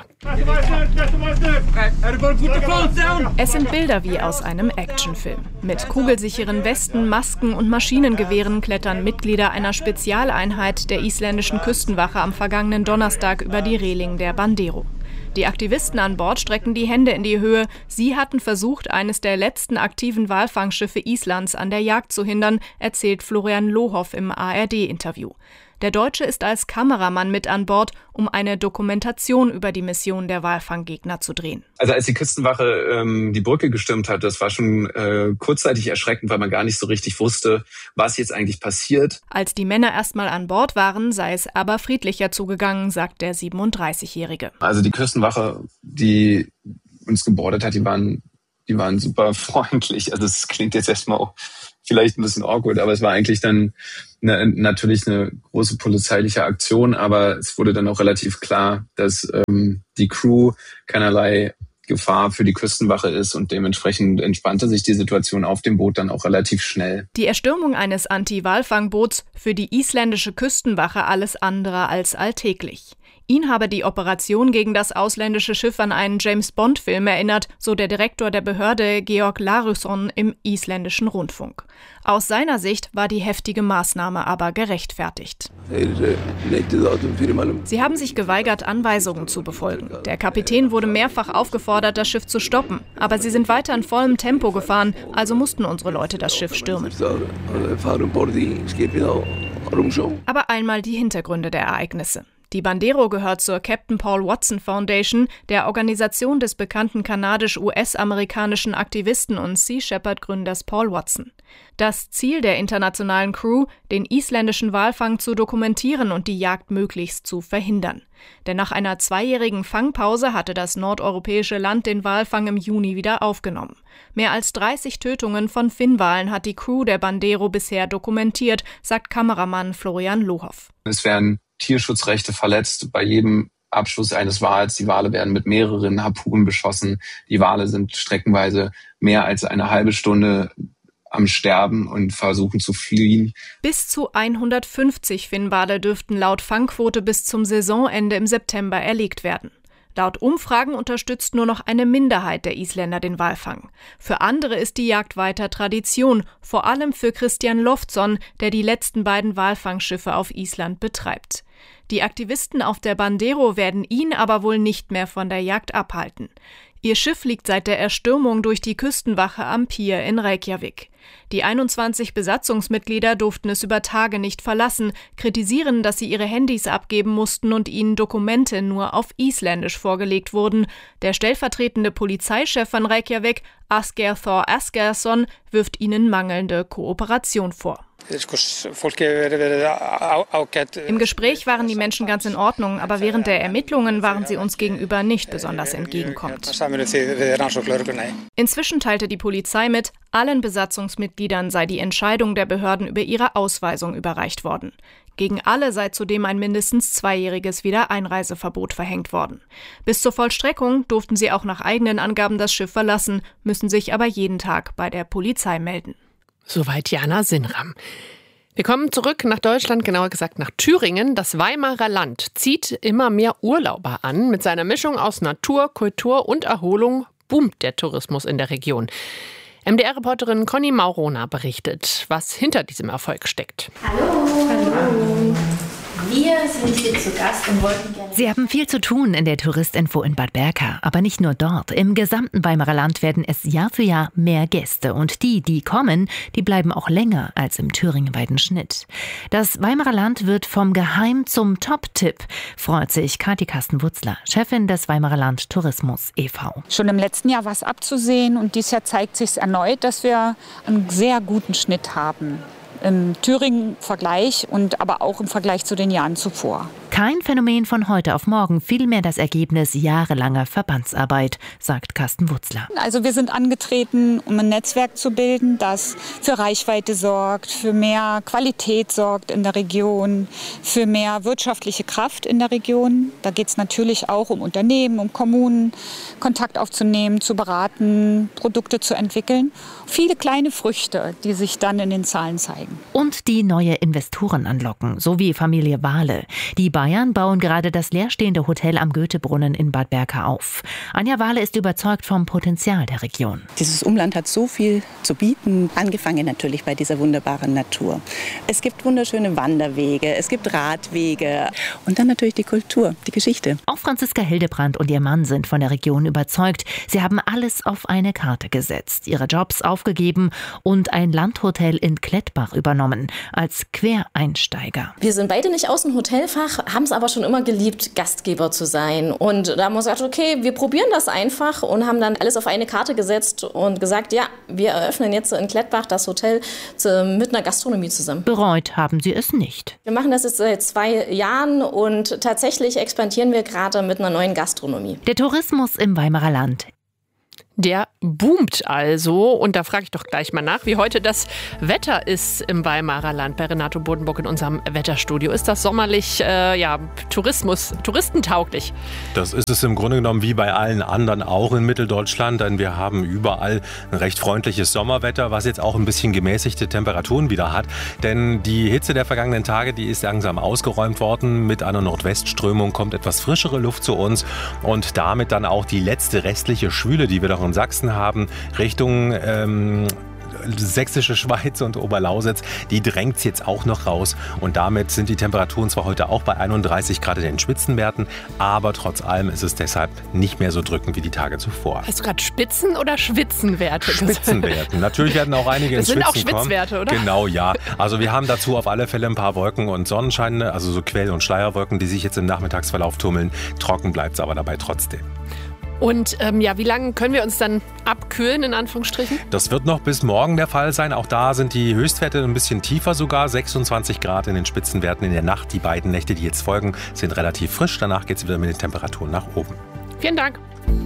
Es sind Bilder wie aus einem Actionfilm. Mit kugelsicheren Westen, Masken und Maschinengewehren klettern Mitglieder einer Spezialeinheit der isländischen Küstenwache am vergangenen Donnerstag über die Reling der Bandero. Die Aktivisten an Bord strecken die Hände in die Höhe. Sie hatten versucht, eines der letzten aktiven Walfangschiffe Islands an der Jagd zu hindern, erzählt Florian Lohoff im A R D-Interview. Der Deutsche ist als Kameramann mit an Bord, um eine Dokumentation über die Mission der Walfanggegner zu drehen. Also als die Küstenwache ähm, die Brücke gestürmt hat, das war schon äh, kurzzeitig erschreckend, weil man gar nicht so richtig wusste, was jetzt eigentlich passiert. Als die Männer erstmal an Bord waren, sei es aber friedlicher zugegangen, sagt der siebenunddreißigjährige. Also die Küstenwache, die uns gebordet hat, die waren, die waren super freundlich. Also es klingt jetzt erstmal auch vielleicht ein bisschen awkward, aber es war eigentlich dann eine, natürlich eine große polizeiliche Aktion, aber es wurde dann auch relativ klar, dass ähm, die Crew keinerlei Gefahr für die Küstenwache ist und dementsprechend entspannte sich die Situation auf dem Boot dann auch relativ schnell. Die Erstürmung eines Anti-Walfangboots für die isländische Küstenwache alles andere als alltäglich. Ihn habe die Operation gegen das ausländische Schiff an einen James-Bond-Film erinnert, so der Direktor der Behörde Georg Larusson im isländischen Rundfunk. Aus seiner Sicht war die heftige Maßnahme aber gerechtfertigt. Sie haben sich geweigert, Anweisungen zu befolgen. Der Kapitän wurde mehrfach aufgefordert, das Schiff zu stoppen. Aber sie sind weiter in vollem Tempo gefahren, also mussten unsere Leute das Schiff stürmen. Aber einmal die Hintergründe der Ereignisse. Die Bandero gehört zur Captain Paul Watson Foundation, der Organisation des bekannten kanadisch-U S-amerikanischen Aktivisten und Sea Shepherd-Gründers Paul Watson. Das Ziel der internationalen Crew, den isländischen Walfang zu dokumentieren und die Jagd möglichst zu verhindern. Denn nach einer zweijährigen Fangpause hatte das nordeuropäische Land den Walfang im Juni wieder aufgenommen. Mehr als dreißig Tötungen von Finnwalen hat die Crew der Bandero bisher dokumentiert, sagt Kameramann Florian Lohoff. Es werden Tierschutzrechte verletzt bei jedem Abschuss eines Wals. Die Wale werden mit mehreren Harpunen beschossen. Die Wale sind streckenweise mehr als eine halbe Stunde am Sterben und versuchen zu fliehen. Bis zu hundertfünfzig Finnwale dürften laut Fangquote bis zum Saisonende im September erlegt werden. Laut Umfragen unterstützt nur noch eine Minderheit der Isländer den Walfang. Für andere ist die Jagd weiter Tradition, vor allem für Christian Loftsson, der die letzten beiden Walfangschiffe auf Island betreibt. Die Aktivisten auf der Bandero werden ihn aber wohl nicht mehr von der Jagd abhalten. Ihr Schiff liegt seit der Erstürmung durch die Küstenwache am Pier in Reykjavik. Die einundzwanzig Besatzungsmitglieder durften es über Tage nicht verlassen, kritisieren, dass sie ihre Handys abgeben mussten und ihnen Dokumente nur auf Isländisch vorgelegt wurden. Der stellvertretende Polizeichef von Reykjavik, Asgeir Thor Asgeirsson, wirft ihnen mangelnde Kooperation vor. Im Gespräch waren die Menschen ganz in Ordnung, aber während der Ermittlungen waren sie uns gegenüber nicht besonders entgegenkommend. Inzwischen teilte die Polizei mit, allen Besatzungsmitgliedern sei die Entscheidung der Behörden über ihre Ausweisung überreicht worden. Gegen alle sei zudem ein mindestens zweijähriges Wiedereinreiseverbot verhängt worden. Bis zur Vollstreckung durften sie auch nach eigenen Angaben das Schiff verlassen, müssen sich aber jeden Tag bei der Polizei melden. Soweit Jana Sinram. Wir kommen zurück nach Deutschland, genauer gesagt nach Thüringen. Das Weimarer Land zieht immer mehr Urlauber an. Mit seiner Mischung aus Natur, Kultur und Erholung boomt der Tourismus in der Region. M D R-Reporterin Conny Maurona berichtet, was hinter diesem Erfolg steckt. Hallo. Hallo. Wir sind hier zu Gast und wollten gerne... Sie haben viel zu tun in der Touristinfo in Bad Berka. Aber nicht nur dort. Im gesamten Weimarer Land werden es Jahr für Jahr mehr Gäste. Und die, die kommen, die bleiben auch länger als im thüringenweiten Schnitt. Das Weimarer Land wird vom Geheim zum Top-Tipp, freut sich Kathi Kasten-Wutzler, Chefin des Weimarer Land Tourismus e V Schon im letzten Jahr war es abzusehen und dieses Jahr zeigt sich erneut, dass wir einen sehr guten Schnitt haben. Im Thüringen-Vergleich und aber auch im Vergleich zu den Jahren zuvor. Kein Phänomen von heute auf morgen, vielmehr das Ergebnis jahrelanger Verbandsarbeit, sagt Carsten Wutzler. Also wir sind angetreten, um ein Netzwerk zu bilden, das für Reichweite sorgt, für mehr Qualität sorgt in der Region, für mehr wirtschaftliche Kraft in der Region. Da geht es natürlich auch um Unternehmen, um Kommunen, Kontakt aufzunehmen, zu beraten, Produkte zu entwickeln. Viele kleine Früchte, die sich dann in den Zahlen zeigen. Und die neue Investoren anlocken, so wie Familie Wahle. Die beiden Bayern bauen gerade das leerstehende Hotel am Goethebrunnen in Bad Berka auf. Anja Wahle ist überzeugt vom Potenzial der Region. Dieses Umland hat so viel zu bieten, angefangen natürlich bei dieser wunderbaren Natur. Es gibt wunderschöne Wanderwege, es gibt Radwege und dann natürlich die Kultur, die Geschichte. Auch Franziska Hildebrand und ihr Mann sind von der Region überzeugt. Sie haben alles auf eine Karte gesetzt, ihre Jobs aufgegeben und ein Landhotel in Klettbach übernommen, als Quereinsteiger. Wir sind beide nicht aus dem Hotelfach, haben es aber schon immer geliebt, Gastgeber zu sein. Und da haben wir gesagt, okay, wir probieren das einfach und haben dann alles auf eine Karte gesetzt und gesagt, ja, wir eröffnen jetzt in Klettbach das Hotel mit einer Gastronomie zusammen. Bereut haben sie es nicht. Wir machen das jetzt seit zwei Jahren und tatsächlich expandieren wir gerade mit einer neuen Gastronomie. Der Tourismus im Weimarer Land. Der boomt also. Und da frage ich doch gleich mal nach, wie heute das Wetter ist im Weimarer Land bei Renato Bodenbock in unserem Wetterstudio. Ist das sommerlich, äh, ja, Tourismus, touristentauglich? Das ist es im Grunde genommen wie bei allen anderen auch in Mitteldeutschland, denn wir haben überall ein recht freundliches Sommerwetter, was jetzt auch ein bisschen gemäßigte Temperaturen wieder hat. Denn die Hitze der vergangenen Tage, die ist langsam ausgeräumt worden. Mit einer Nordwestströmung kommt etwas frischere Luft zu uns und damit dann auch die letzte restliche Schwüle, die wir doch in Sachsen haben, Richtung ähm, sächsische Schweiz und Oberlausitz, die drängt jetzt auch noch raus. Und damit sind die Temperaturen zwar heute auch bei einunddreißig Grad in den Spitzenwerten, aber trotz allem ist es deshalb nicht mehr so drückend wie die Tage zuvor. Hast du gerade Spitzen- oder Schwitzenwerte? Spitzenwerte. Natürlich werden auch einige ins Schwitzen kommen. Das sind auch Schwitzwerte, oder? Genau, ja. Also wir haben dazu auf alle Fälle ein paar Wolken und Sonnenschein, also so Quell- und Schleierwolken, die sich jetzt im Nachmittagsverlauf tummeln. Trocken bleibt es aber dabei trotzdem. Und ähm, ja, wie lange können wir uns dann abkühlen, in Anführungsstrichen? Das wird noch bis morgen der Fall sein. Auch da sind die Höchstwerte ein bisschen tiefer sogar. sechsundzwanzig Grad in den Spitzenwerten in der Nacht. Die beiden Nächte, die jetzt folgen, sind relativ frisch. Danach geht es wieder mit den Temperaturen nach oben. Vielen Dank.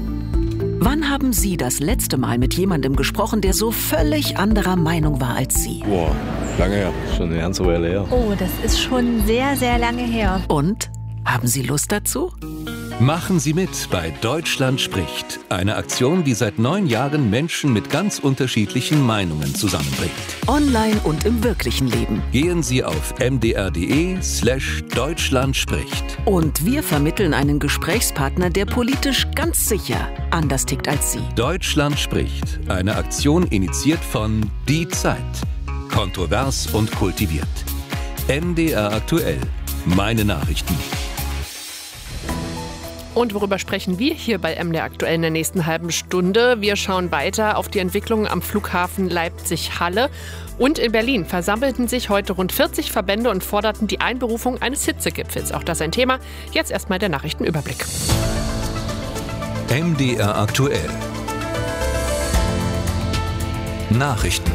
Wann haben Sie das letzte Mal mit jemandem gesprochen, der so völlig anderer Meinung war als Sie? Boah, lange her. Schon eine ganze Weile her. Oh, das ist schon sehr, sehr lange her. Und? Haben Sie Lust dazu? Machen Sie mit bei Deutschland spricht. Eine Aktion, die seit neun Jahren Menschen mit ganz unterschiedlichen Meinungen zusammenbringt. Online und im wirklichen Leben. Gehen Sie auf mdr.de slash Deutschland spricht. Und wir vermitteln einen Gesprächspartner, der politisch ganz sicher anders tickt als Sie. Deutschland spricht. Eine Aktion initiiert von Die Zeit. Kontrovers und kultiviert. M D R aktuell. Meine Nachrichten. Und worüber sprechen wir hier bei M D R aktuell in der nächsten halben Stunde? Wir schauen weiter auf die Entwicklungen am Flughafen Leipzig-Halle. Und in Berlin versammelten sich heute rund vierzig Verbände und forderten die Einberufung eines Hitzegipfels. Auch das ein Thema. Jetzt erstmal der Nachrichtenüberblick. M D R aktuell. Nachrichten.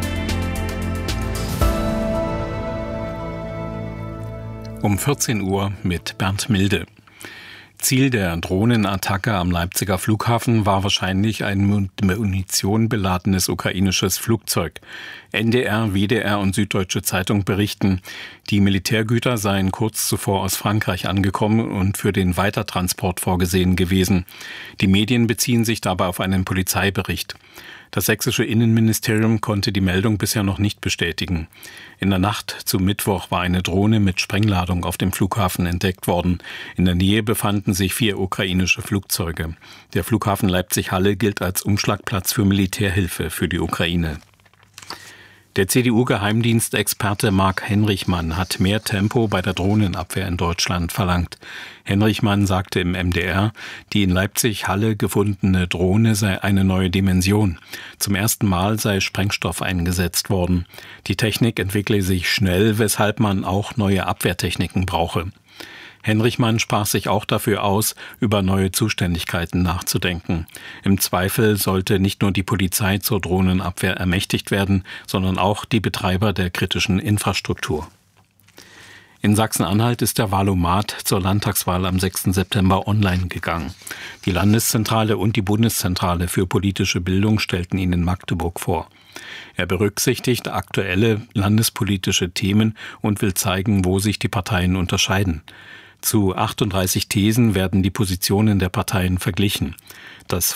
Um vierzehn Uhr mit Bernd Milde. Ziel der Drohnenattacke am Leipziger Flughafen war wahrscheinlich ein mit Munition beladenes ukrainisches Flugzeug. N D R, W D R und Süddeutsche Zeitung berichten, die Militärgüter seien kurz zuvor aus Frankreich angekommen und für den Weitertransport vorgesehen gewesen. Die Medien beziehen sich dabei auf einen Polizeibericht. Das sächsische Innenministerium konnte die Meldung bisher noch nicht bestätigen. In der Nacht zum Mittwoch war eine Drohne mit Sprengladung auf dem Flughafen entdeckt worden. In der Nähe befanden sich vier ukrainische Flugzeuge. Der Flughafen Leipzig-Halle gilt als Umschlagplatz für Militärhilfe für die Ukraine. Der C D U-Geheimdienstexperte Mark Henrichmann hat mehr Tempo bei der Drohnenabwehr in Deutschland verlangt. Henrichmann sagte im M D R, die in Leipzig-Halle gefundene Drohne sei eine neue Dimension. Zum ersten Mal sei Sprengstoff eingesetzt worden. Die Technik entwickle sich schnell, weshalb man auch neue Abwehrtechniken brauche. Henrichmann sprach sich auch dafür aus, über neue Zuständigkeiten nachzudenken. Im Zweifel sollte nicht nur die Polizei zur Drohnenabwehr ermächtigt werden, sondern auch die Betreiber der kritischen Infrastruktur. In Sachsen-Anhalt ist der Wahlomat zur Landtagswahl am sechsten September online gegangen. Die Landeszentrale und die Bundeszentrale für politische Bildung stellten ihn in Magdeburg vor. Er berücksichtigt aktuelle landespolitische Themen und will zeigen, wo sich die Parteien unterscheiden. Zu achtunddreißig Thesen werden die Positionen der Parteien verglichen. Das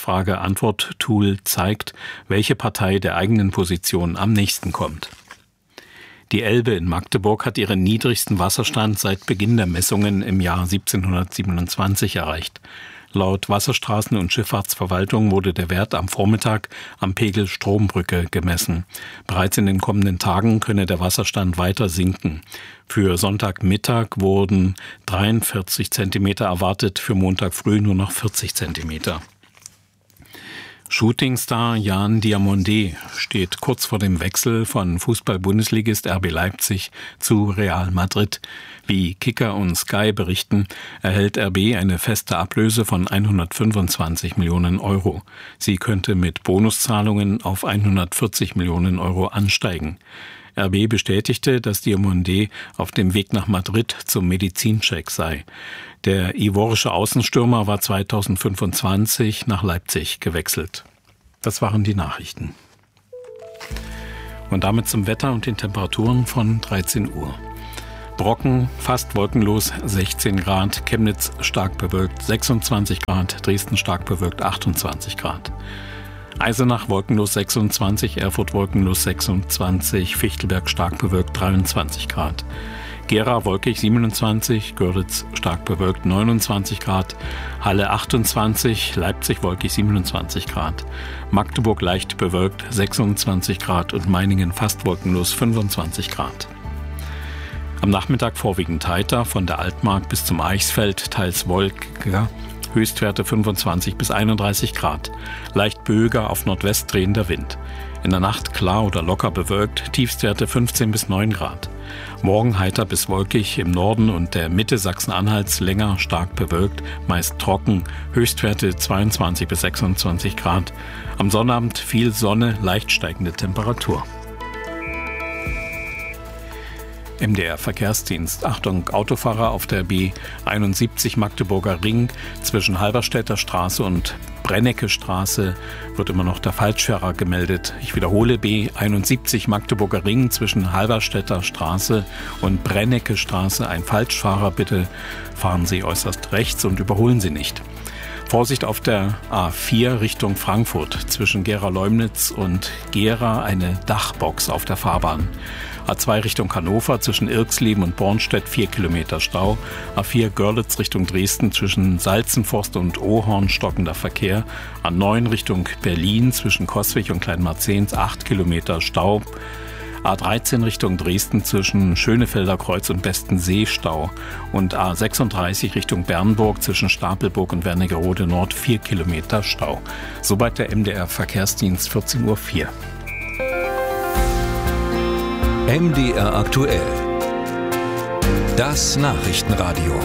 Frage-Antwort-Tool zeigt, welche Partei der eigenen Position am nächsten kommt. Die Elbe in Magdeburg hat ihren niedrigsten Wasserstand seit Beginn der Messungen im Jahr siebzehnhundertsiebenundzwanzig erreicht. Laut Wasserstraßen- und Schifffahrtsverwaltung wurde der Wert am Vormittag am Pegel Strombrücke gemessen. Bereits in den kommenden Tagen könne der Wasserstand weiter sinken. Für Sonntagmittag wurden dreiundvierzig Zentimeter erwartet, für Montag früh nur noch vierzig Zentimeter. Shootingstar Jan Diamondé steht kurz vor dem Wechsel von Fußball-Bundesligist R B Leipzig zu Real Madrid. Wie Kicker und Sky berichten, erhält R B eine feste Ablöse von hundertfünfundzwanzig Millionen Euro. Sie könnte mit Bonuszahlungen auf hundertvierzig Millionen Euro ansteigen. R B bestätigte, dass Diamondé auf dem Weg nach Madrid zum Medizincheck sei. Der ivorische Außenstürmer war zweitausendfünfundzwanzig nach Leipzig gewechselt. Das waren die Nachrichten. Und damit zum Wetter und den Temperaturen von dreizehn Uhr. Brocken fast wolkenlos sechzehn Grad, Chemnitz stark bewölkt sechsundzwanzig Grad, Dresden stark bewölkt achtundzwanzig Grad. Eisenach wolkenlos sechsundzwanzig, Erfurt wolkenlos sechsundzwanzig, Fichtelberg stark bewölkt dreiundzwanzig Grad. Gera wolkig siebenundzwanzig, Görlitz stark bewölkt neunundzwanzig Grad, Halle achtundzwanzig, Leipzig wolkig siebenundzwanzig Grad, Magdeburg leicht bewölkt sechsundzwanzig Grad und Meiningen fast wolkenlos fünfundzwanzig Grad. Am Nachmittag vorwiegend heiter, von der Altmark bis zum Eichsfeld, teils wolkiger, Höchstwerte fünfundzwanzig bis einunddreißig Grad, leicht böiger auf Nordwest drehender Wind. In der Nacht klar oder locker bewölkt, Tiefstwerte fünfzehn bis neun Grad. Morgen heiter bis wolkig, im Norden und der Mitte Sachsen-Anhalts länger stark bewölkt, meist trocken, Höchstwerte zweiundzwanzig bis sechsundzwanzig Grad. Am Sonnabend viel Sonne, leicht steigende Temperatur. M D R-Verkehrsdienst. Achtung, Autofahrer auf der B einundsiebzig Magdeburger Ring zwischen Halberstädter Straße und Brennecke Straße wird immer noch der Falschfahrer gemeldet. Ich wiederhole, B einundsiebzig Magdeburger Ring zwischen Halberstädter Straße und Brennecke Straße. Ein Falschfahrer, bitte fahren Sie äußerst rechts und überholen Sie nicht. Vorsicht auf der A vier Richtung Frankfurt. Zwischen Gera-Leumnitz und Gera eine Dachbox auf der Fahrbahn. A zwei Richtung Hannover zwischen Irxleben und Bornstedt vier Kilometer Stau. A vier Görlitz Richtung Dresden zwischen Salzenforst und Ohorn stockender Verkehr. A neun Richtung Berlin zwischen Coswig und Kleinmarzens acht Kilometer Stau. A dreizehn Richtung Dresden zwischen Schönefelder Kreuz und Bestensee Stau. Und A sechsunddreißig Richtung Bernburg zwischen Stapelburg und Wernigerode Nord vier Kilometer Stau. Soweit der M D R Verkehrsdienst vierzehn Uhr vier. M D R aktuell. Das Nachrichtenradio.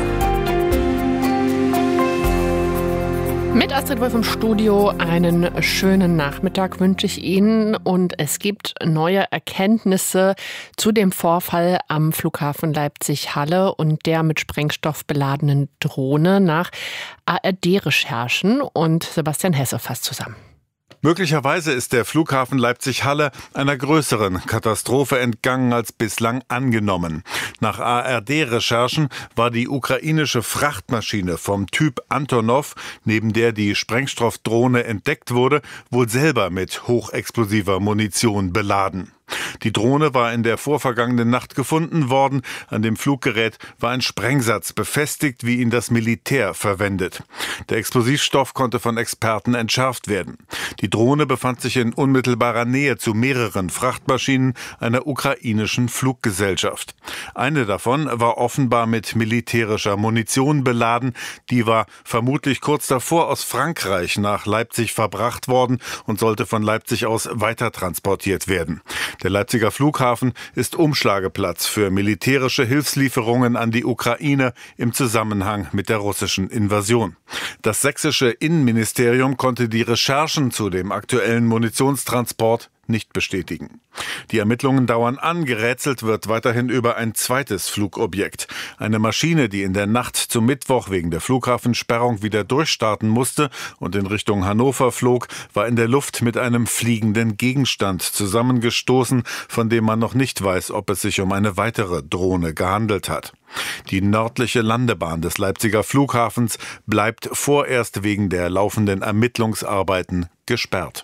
Mit Astrid Wolf im Studio einen schönen Nachmittag wünsche ich Ihnen. Und es gibt neue Erkenntnisse zu dem Vorfall am Flughafen Leipzig-Halle und der mit Sprengstoff beladenen Drohne nach A R D-Recherchen. Und Sebastian Hesse fasst zusammen. Möglicherweise ist der Flughafen Leipzig-Halle einer größeren Katastrophe entgangen als bislang angenommen. Nach A R D-Recherchen war die ukrainische Frachtmaschine vom Typ Antonov, neben der die Sprengstoffdrohne entdeckt wurde, wohl selber mit hochexplosiver Munition beladen. Die Drohne war in der vorvergangenen Nacht gefunden worden. An dem Fluggerät war ein Sprengsatz befestigt, wie ihn das Militär verwendet. Der Explosivstoff konnte von Experten entschärft werden. Die Drohne befand sich in unmittelbarer Nähe zu mehreren Frachtmaschinen einer ukrainischen Fluggesellschaft. Eine davon war offenbar mit militärischer Munition beladen. Die war vermutlich kurz davor aus Frankreich nach Leipzig verbracht worden und sollte von Leipzig aus weitertransportiert werden. Der Leipziger Flughafen ist Umschlageplatz für militärische Hilfslieferungen an die Ukraine im Zusammenhang mit der russischen Invasion. Das sächsische Innenministerium konnte die Recherchen zu dem aktuellen Munitionstransport nicht bestätigen. Die Ermittlungen dauern an. Gerätselt wird weiterhin über ein zweites Flugobjekt. Eine Maschine, die in der Nacht zum Mittwoch wegen der Flughafensperrung wieder durchstarten musste und in Richtung Hannover flog, war in der Luft mit einem fliegenden Gegenstand zusammengestoßen, von dem man noch nicht weiß, ob es sich um eine weitere Drohne gehandelt hat. Die nördliche Landebahn des Leipziger Flughafens bleibt vorerst wegen der laufenden Ermittlungsarbeiten gesperrt.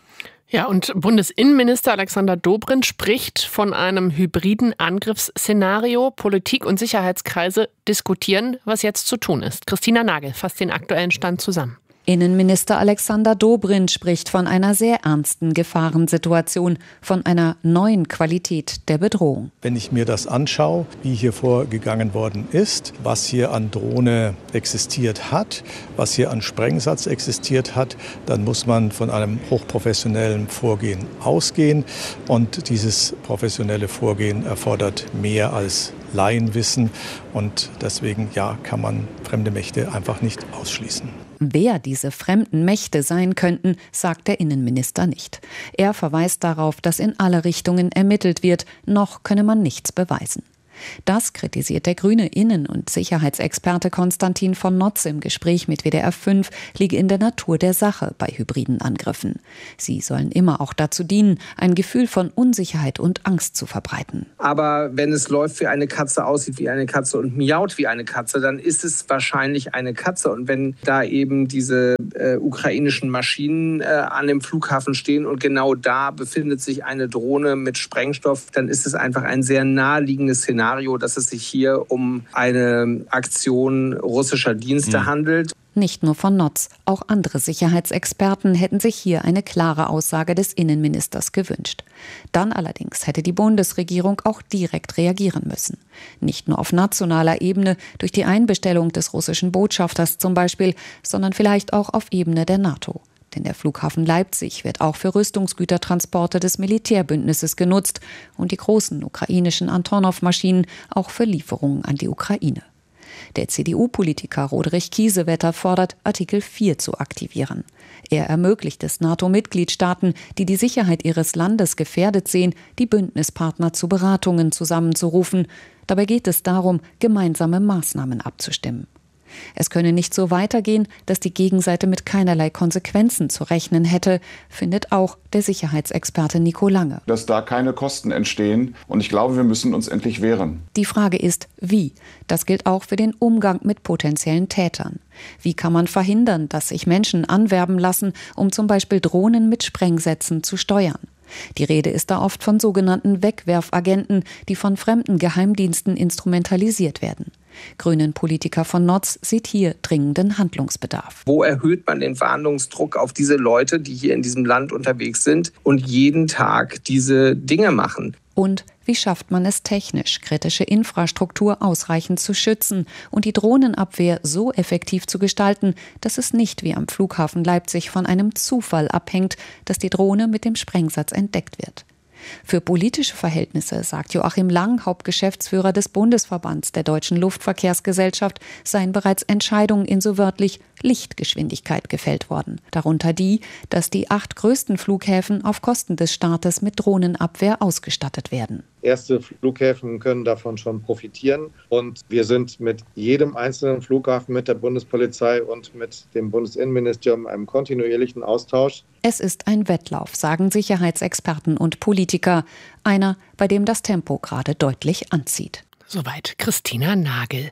Ja, und Bundesinnenminister Alexander Dobrindt spricht von einem hybriden Angriffsszenario. Politik und Sicherheitskreise diskutieren, was jetzt zu tun ist. Christina Nagel fasst den aktuellen Stand zusammen. Innenminister Alexander Dobrindt spricht von einer sehr ernsten Gefahrensituation, von einer neuen Qualität der Bedrohung. Wenn ich mir das anschaue, wie hier vorgegangen worden ist, was hier an Drohne existiert hat, was hier an Sprengsatz existiert hat, dann muss man von einem hochprofessionellen Vorgehen ausgehen. Und dieses professionelle Vorgehen erfordert mehr als Laienwissen. Und deswegen, ja, kann man fremde Mächte einfach nicht ausschließen. Wer diese fremden Mächte sein könnten, sagt der Innenminister nicht. Er verweist darauf, dass in alle Richtungen ermittelt wird, noch könne man nichts beweisen. Das kritisiert der grüne Innen- und Sicherheitsexperte Konstantin von Notz im Gespräch mit W D R fünf, liege in der Natur der Sache bei hybriden Angriffen. Sie sollen immer auch dazu dienen, ein Gefühl von Unsicherheit und Angst zu verbreiten. Aber wenn es läuft wie eine Katze, aussieht wie eine Katze und miaut wie eine Katze, dann ist es wahrscheinlich eine Katze. Und wenn da eben diese äh, ukrainischen Maschinen äh, an dem Flughafen stehen und genau da befindet sich eine Drohne mit Sprengstoff, dann ist es einfach ein sehr naheliegendes Szenario, dass es sich hier um eine Aktion russischer Dienste mhm. handelt. Nicht nur von Notz, auch andere Sicherheitsexperten hätten sich hier eine klare Aussage des Innenministers gewünscht. Dann allerdings hätte die Bundesregierung auch direkt reagieren müssen. Nicht nur auf nationaler Ebene, durch die Einbestellung des russischen Botschafters zum Beispiel, sondern vielleicht auch auf Ebene der NATO. Denn der Flughafen Leipzig wird auch für Rüstungsgütertransporte des Militärbündnisses genutzt und die großen ukrainischen Antonov-Maschinen auch für Lieferungen an die Ukraine. Der C D U-Politiker Roderich Kiesewetter fordert, Artikel vier zu aktivieren. Er ermöglicht es NATO-Mitgliedstaaten, die die Sicherheit ihres Landes gefährdet sehen, die Bündnispartner zu Beratungen zusammenzurufen. Dabei geht es darum, gemeinsame Maßnahmen abzustimmen. Es könne nicht so weitergehen, dass die Gegenseite mit keinerlei Konsequenzen zu rechnen hätte, findet auch der Sicherheitsexperte Nico Lange. Dass da keine Kosten entstehen und ich glaube, wir müssen uns endlich wehren. Die Frage ist, wie? Das gilt auch für den Umgang mit potenziellen Tätern. Wie kann man verhindern, dass sich Menschen anwerben lassen, um zum Beispiel Drohnen mit Sprengsätzen zu steuern? Die Rede ist da oft von sogenannten Wegwerfagenten, die von fremden Geheimdiensten instrumentalisiert werden. Grünen-Politiker von Notz sieht hier dringenden Handlungsbedarf. Wo erhöht man den Fahndungsdruck auf diese Leute, die hier in diesem Land unterwegs sind und jeden Tag diese Dinge machen? Und wie schafft man es technisch, kritische Infrastruktur ausreichend zu schützen und die Drohnenabwehr so effektiv zu gestalten, dass es nicht wie am Flughafen Leipzig von einem Zufall abhängt, dass die Drohne mit dem Sprengsatz entdeckt wird? Für politische Verhältnisse, sagt Joachim Lang, Hauptgeschäftsführer des Bundesverbands der Deutschen Luftverkehrsgesellschaft, seien bereits Entscheidungen in so wörtlich Lichtgeschwindigkeit gefällt worden. Darunter die, dass die acht größten Flughäfen auf Kosten des Staates mit Drohnenabwehr ausgestattet werden. Erste Flughäfen können davon schon profitieren und wir sind mit jedem einzelnen Flughafen, mit der Bundespolizei und mit dem Bundesinnenministerium in einem kontinuierlichen Austausch. Es ist ein Wettlauf, sagen Sicherheitsexperten und Politiker. Einer, bei dem das Tempo gerade deutlich anzieht. Soweit Christina Nagel.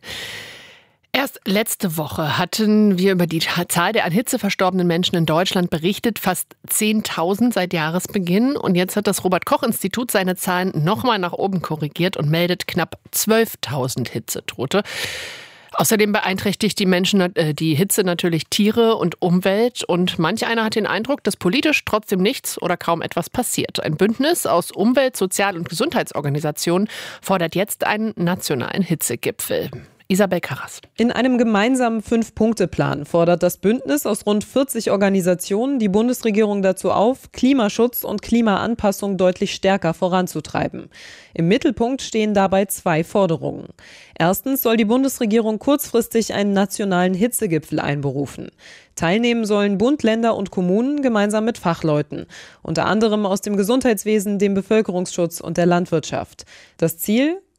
Erst letzte Woche hatten wir über die Zahl der an Hitze verstorbenen Menschen in Deutschland berichtet, fast zehntausend seit Jahresbeginn. Und jetzt hat das Robert-Koch-Institut seine Zahlen nochmal nach oben korrigiert und meldet knapp zwölftausend Hitzetote. Außerdem beeinträchtigt die Menschen, äh, die Hitze natürlich Tiere und Umwelt. Und manch einer hat den Eindruck, dass politisch trotzdem nichts oder kaum etwas passiert. Ein Bündnis aus Umwelt-, Sozial- und Gesundheitsorganisationen fordert jetzt einen nationalen Hitzegipfel. Isabel Karras. In einem gemeinsamen Fünf-Punkte-Plan fordert das Bündnis aus rund vierzig Organisationen die Bundesregierung dazu auf, Klimaschutz und Klimaanpassung deutlich stärker voranzutreiben. Im Mittelpunkt stehen dabei zwei Forderungen. Erstens soll die Bundesregierung kurzfristig einen nationalen Hitzegipfel einberufen. Teilnehmen sollen Bund, Länder und Kommunen gemeinsam mit Fachleuten, unter anderem aus dem Gesundheitswesen, dem Bevölkerungsschutz und der Landwirtschaft. Das Ziel?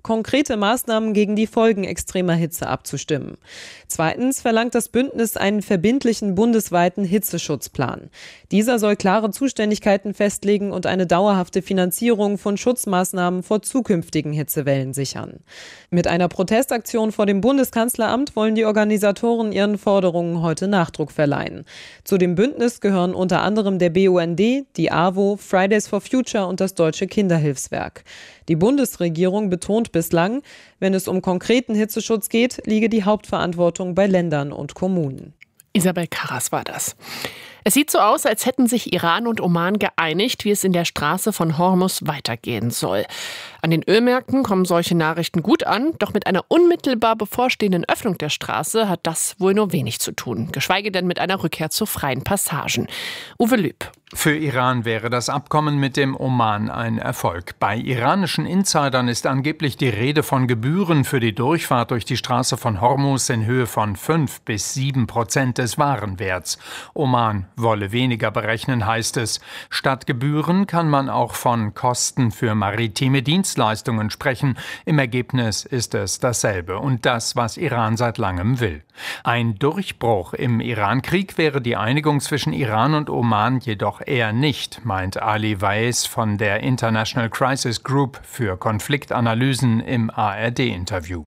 konkrete Maßnahmen gegen die Folgen extremer Hitze abzustimmen. Zweitens verlangt das Bündnis einen verbindlichen bundesweiten Hitzeschutzplan. Dieser soll klare Zuständigkeiten festlegen und eine dauerhafte Finanzierung von Schutzmaßnahmen vor zukünftigen Hitzewellen sichern. Mit einer Protestaktion vor dem Bundeskanzleramt wollen die Organisatoren ihren Forderungen heute Nachdruck verleihen. Zu dem Bündnis gehören unter anderem der B U N D, die A W O, Fridays for Future und das Deutsche Kinderhilfswerk. Die Bundesregierung betont bislang, wenn es um konkreten Hitzeschutz geht, liege die Hauptverantwortung bei Ländern und Kommunen. Isabel Karras war das. Es sieht so aus, als hätten sich Iran und Oman geeinigt, wie es in der Straße von Hormuz weitergehen soll. An den Ölmärkten kommen solche Nachrichten gut an, doch mit einer unmittelbar bevorstehenden Öffnung der Straße hat das wohl nur wenig zu tun, geschweige denn mit einer Rückkehr zu freien Passagen. Uwe Lüb. Für Iran wäre das Abkommen mit dem Oman ein Erfolg. Bei iranischen Insidern ist angeblich die Rede von Gebühren für die Durchfahrt durch die Straße von Hormuz in Höhe von fünf bis sieben Prozent des Warenwerts. Oman wolle weniger berechnen, heißt es. Statt Gebühren kann man auch von Kosten für maritime Dienstleistungen sprechen. Im Ergebnis ist es dasselbe und das, was Iran seit langem will. Ein Durchbruch im Iran-Krieg wäre die Einigung zwischen Iran und Oman jedoch eher nicht, meint Ali Weiss von der International Crisis Group für Konfliktanalysen im A R D-Interview.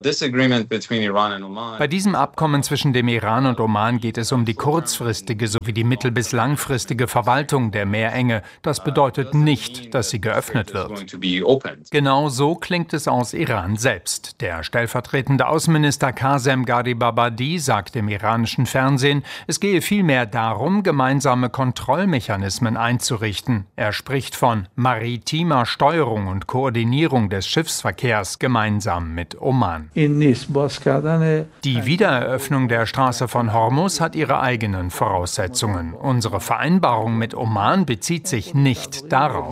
Bei diesem Abkommen zwischen dem Iran und Oman geht es um die kurzfristige sowie die mittel- bis langfristige Verwaltung der Meerenge. Das bedeutet nicht, dass sie geöffnet wird. Genau so klingt es aus Iran selbst. Der stellvertretende Außenminister Qasem Gharibabadi sagt im iranischen Fernsehen, es gehe vielmehr darum, gemeinsame Kontrollmechanismen einzurichten. Er spricht von maritimer Steuerung und Koordinierung des Schiffsverkehrs gemeinsam mit Oman. Die Wiedereröffnung der Straße von Hormuz hat ihre eigenen Voraussetzungen. Unsere Vereinbarung mit Oman bezieht sich nicht darauf.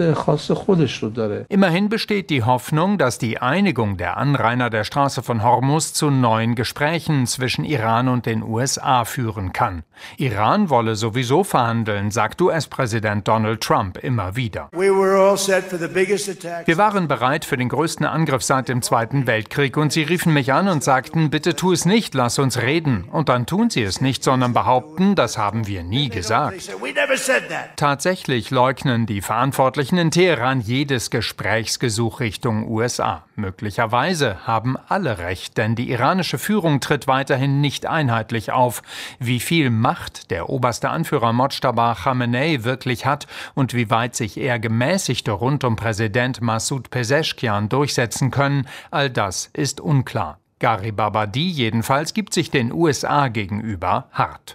Immerhin besteht die Hoffnung, dass die Einigung der Anrainer der Straße von Hormuz zu neuen Gesprächen zwischen Iran und den U S A führen kann. Iran wolle sowieso verhandeln, sagt U S-Präsident Donald Trump immer wieder. Wir waren bereit für den größten Angriff seit dem Zweiten Weltkrieg und sie riefen mich an und sagten, bitte tu es nicht, lass uns reden. Und dann tun sie es nicht, sondern behaupten, das haben wir nie gesagt. Tatsächlich leugnen die Verantwortlichen in Teheran jedes Gesprächsgesuch Richtung U S A. Möglicherweise haben alle recht, denn die iranische Führung tritt weiterhin nicht einheitlich auf. Wie viel Macht der oberste Anführer Mojtaba Khamenei wirklich hat und wie weit sich eher Gemäßigte rund um Präsident Massoud Pezeshkian durchsetzen können, all das ist unklar. Gharibabadi jedenfalls gibt sich den U S A gegenüber hart.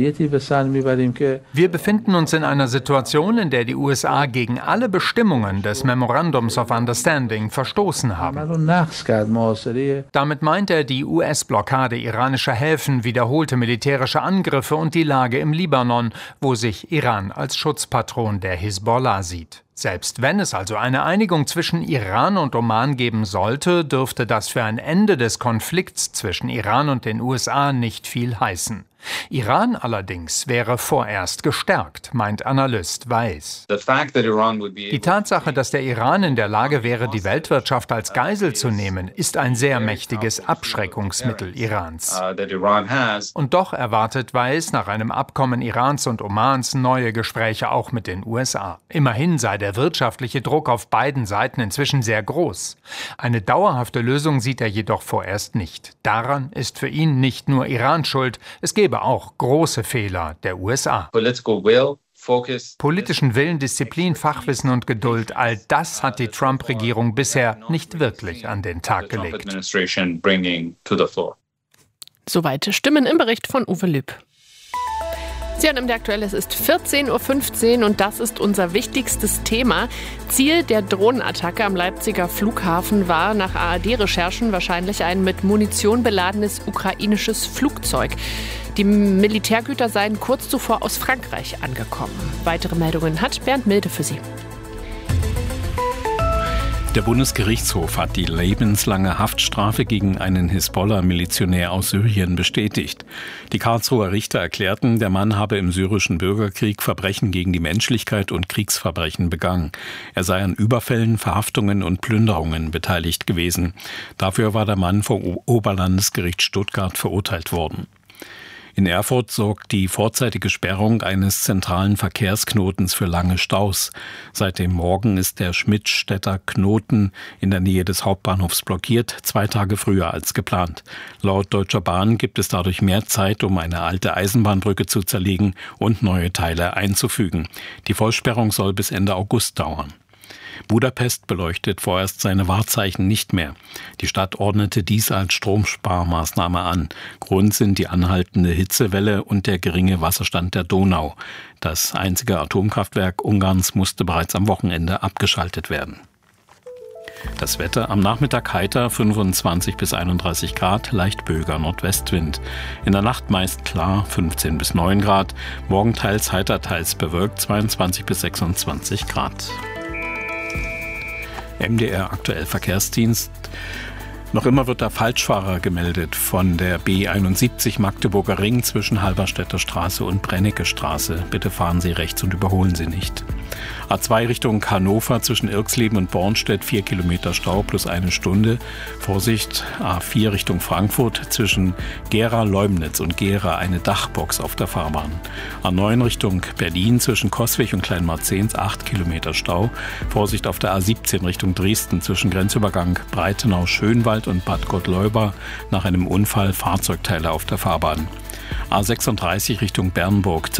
Wir befinden uns in einer Situation, in der die U S A gegen alle Bestimmungen des Memorandums of Understanding verstoßen haben. Damit meint er die U S-Blockade iranischer Häfen, wiederholte militärische Angriffe und die Lage im Libanon, wo sich Iran als Schutzpatron der Hisbollah sieht. Selbst wenn es also eine Einigung zwischen Iran und Oman geben sollte, dürfte das für ein Ende des Konflikts zwischen Iran und den U S A nicht viel heißen. Iran allerdings wäre vorerst gestärkt, meint Analyst Weiss. Die Tatsache, dass der Iran in der Lage wäre, die Weltwirtschaft als Geisel zu nehmen, ist ein sehr mächtiges Abschreckungsmittel Irans. Und doch erwartet Weiss nach einem Abkommen Irans und Omans neue Gespräche auch mit den U S A. Immerhin sei der wirtschaftliche Druck auf beiden Seiten inzwischen sehr groß. Eine dauerhafte Lösung sieht er jedoch vorerst nicht. Daran ist für ihn nicht nur Iran schuld, es gebe auch große Fehler der U S A. Politischen Willen, Disziplin, Fachwissen und Geduld, all das hat die Trump-Regierung bisher nicht wirklich an den Tag gelegt. Soweit Stimmen im Bericht von Uwe Lüb. Sie hören im Der Aktuell, es ist vierzehn Uhr fünfzehn und das ist unser wichtigstes Thema. Ziel der Drohnenattacke am Leipziger Flughafen war nach A R D-Recherchen wahrscheinlich ein mit Munition beladenes ukrainisches Flugzeug. Die Militärgüter seien kurz zuvor aus Frankreich angekommen. Weitere Meldungen hat Bernd Milde für Sie. Der Bundesgerichtshof hat die lebenslange Haftstrafe gegen einen Hisbollah-Milizionär aus Syrien bestätigt. Die Karlsruher Richter erklärten, der Mann habe im syrischen Bürgerkrieg Verbrechen gegen die Menschlichkeit und Kriegsverbrechen begangen. Er sei an Überfällen, Verhaftungen und Plünderungen beteiligt gewesen. Dafür war der Mann vom Oberlandesgericht Stuttgart verurteilt worden. In Erfurt sorgt die vorzeitige Sperrung eines zentralen Verkehrsknotens für lange Staus. Seit dem Morgen ist der Schmidtstädter Knoten in der Nähe des Hauptbahnhofs blockiert, zwei Tage früher als geplant. Laut Deutscher Bahn gibt es dadurch mehr Zeit, um eine alte Eisenbahnbrücke zu zerlegen und neue Teile einzufügen. Die Vollsperrung soll bis Ende August dauern. Budapest beleuchtet vorerst seine Wahrzeichen nicht mehr. Die Stadt ordnete dies als Stromsparmaßnahme an. Grund sind die anhaltende Hitzewelle und der geringe Wasserstand der Donau. Das einzige Atomkraftwerk Ungarns musste bereits am Wochenende abgeschaltet werden. Das Wetter am Nachmittag heiter, fünfundzwanzig bis einunddreißig Grad, leicht böiger Nordwestwind. In der Nacht meist klar, fünfzehn bis neun Grad. Morgen teils heiter, teils bewölkt, zweiundzwanzig bis sechsundzwanzig Grad. M D R aktuell Verkehrsdienst. Noch immer wird der Falschfahrer gemeldet von der B einundsiebzig Magdeburger Ring zwischen Halberstädter Straße und Brennecke Straße. Bitte fahren Sie rechts und überholen Sie nicht. A zwei Richtung Hannover zwischen Irxleben und Bornstedt, vier Kilometer Stau plus eine Stunde. Vorsicht, A vier Richtung Frankfurt zwischen Gera, Leumnitz und Gera eine Dachbox auf der Fahrbahn. A neun Richtung Berlin zwischen Coswig und Kleinmarzens, acht Kilometer Stau. Vorsicht auf der A siebzehn Richtung Dresden zwischen Grenzübergang Breitenau-Schönwald und Bad Gottleuba nach einem Unfall Fahrzeugteile auf der Fahrbahn. A sechsunddreißig Richtung Bernburg zwischen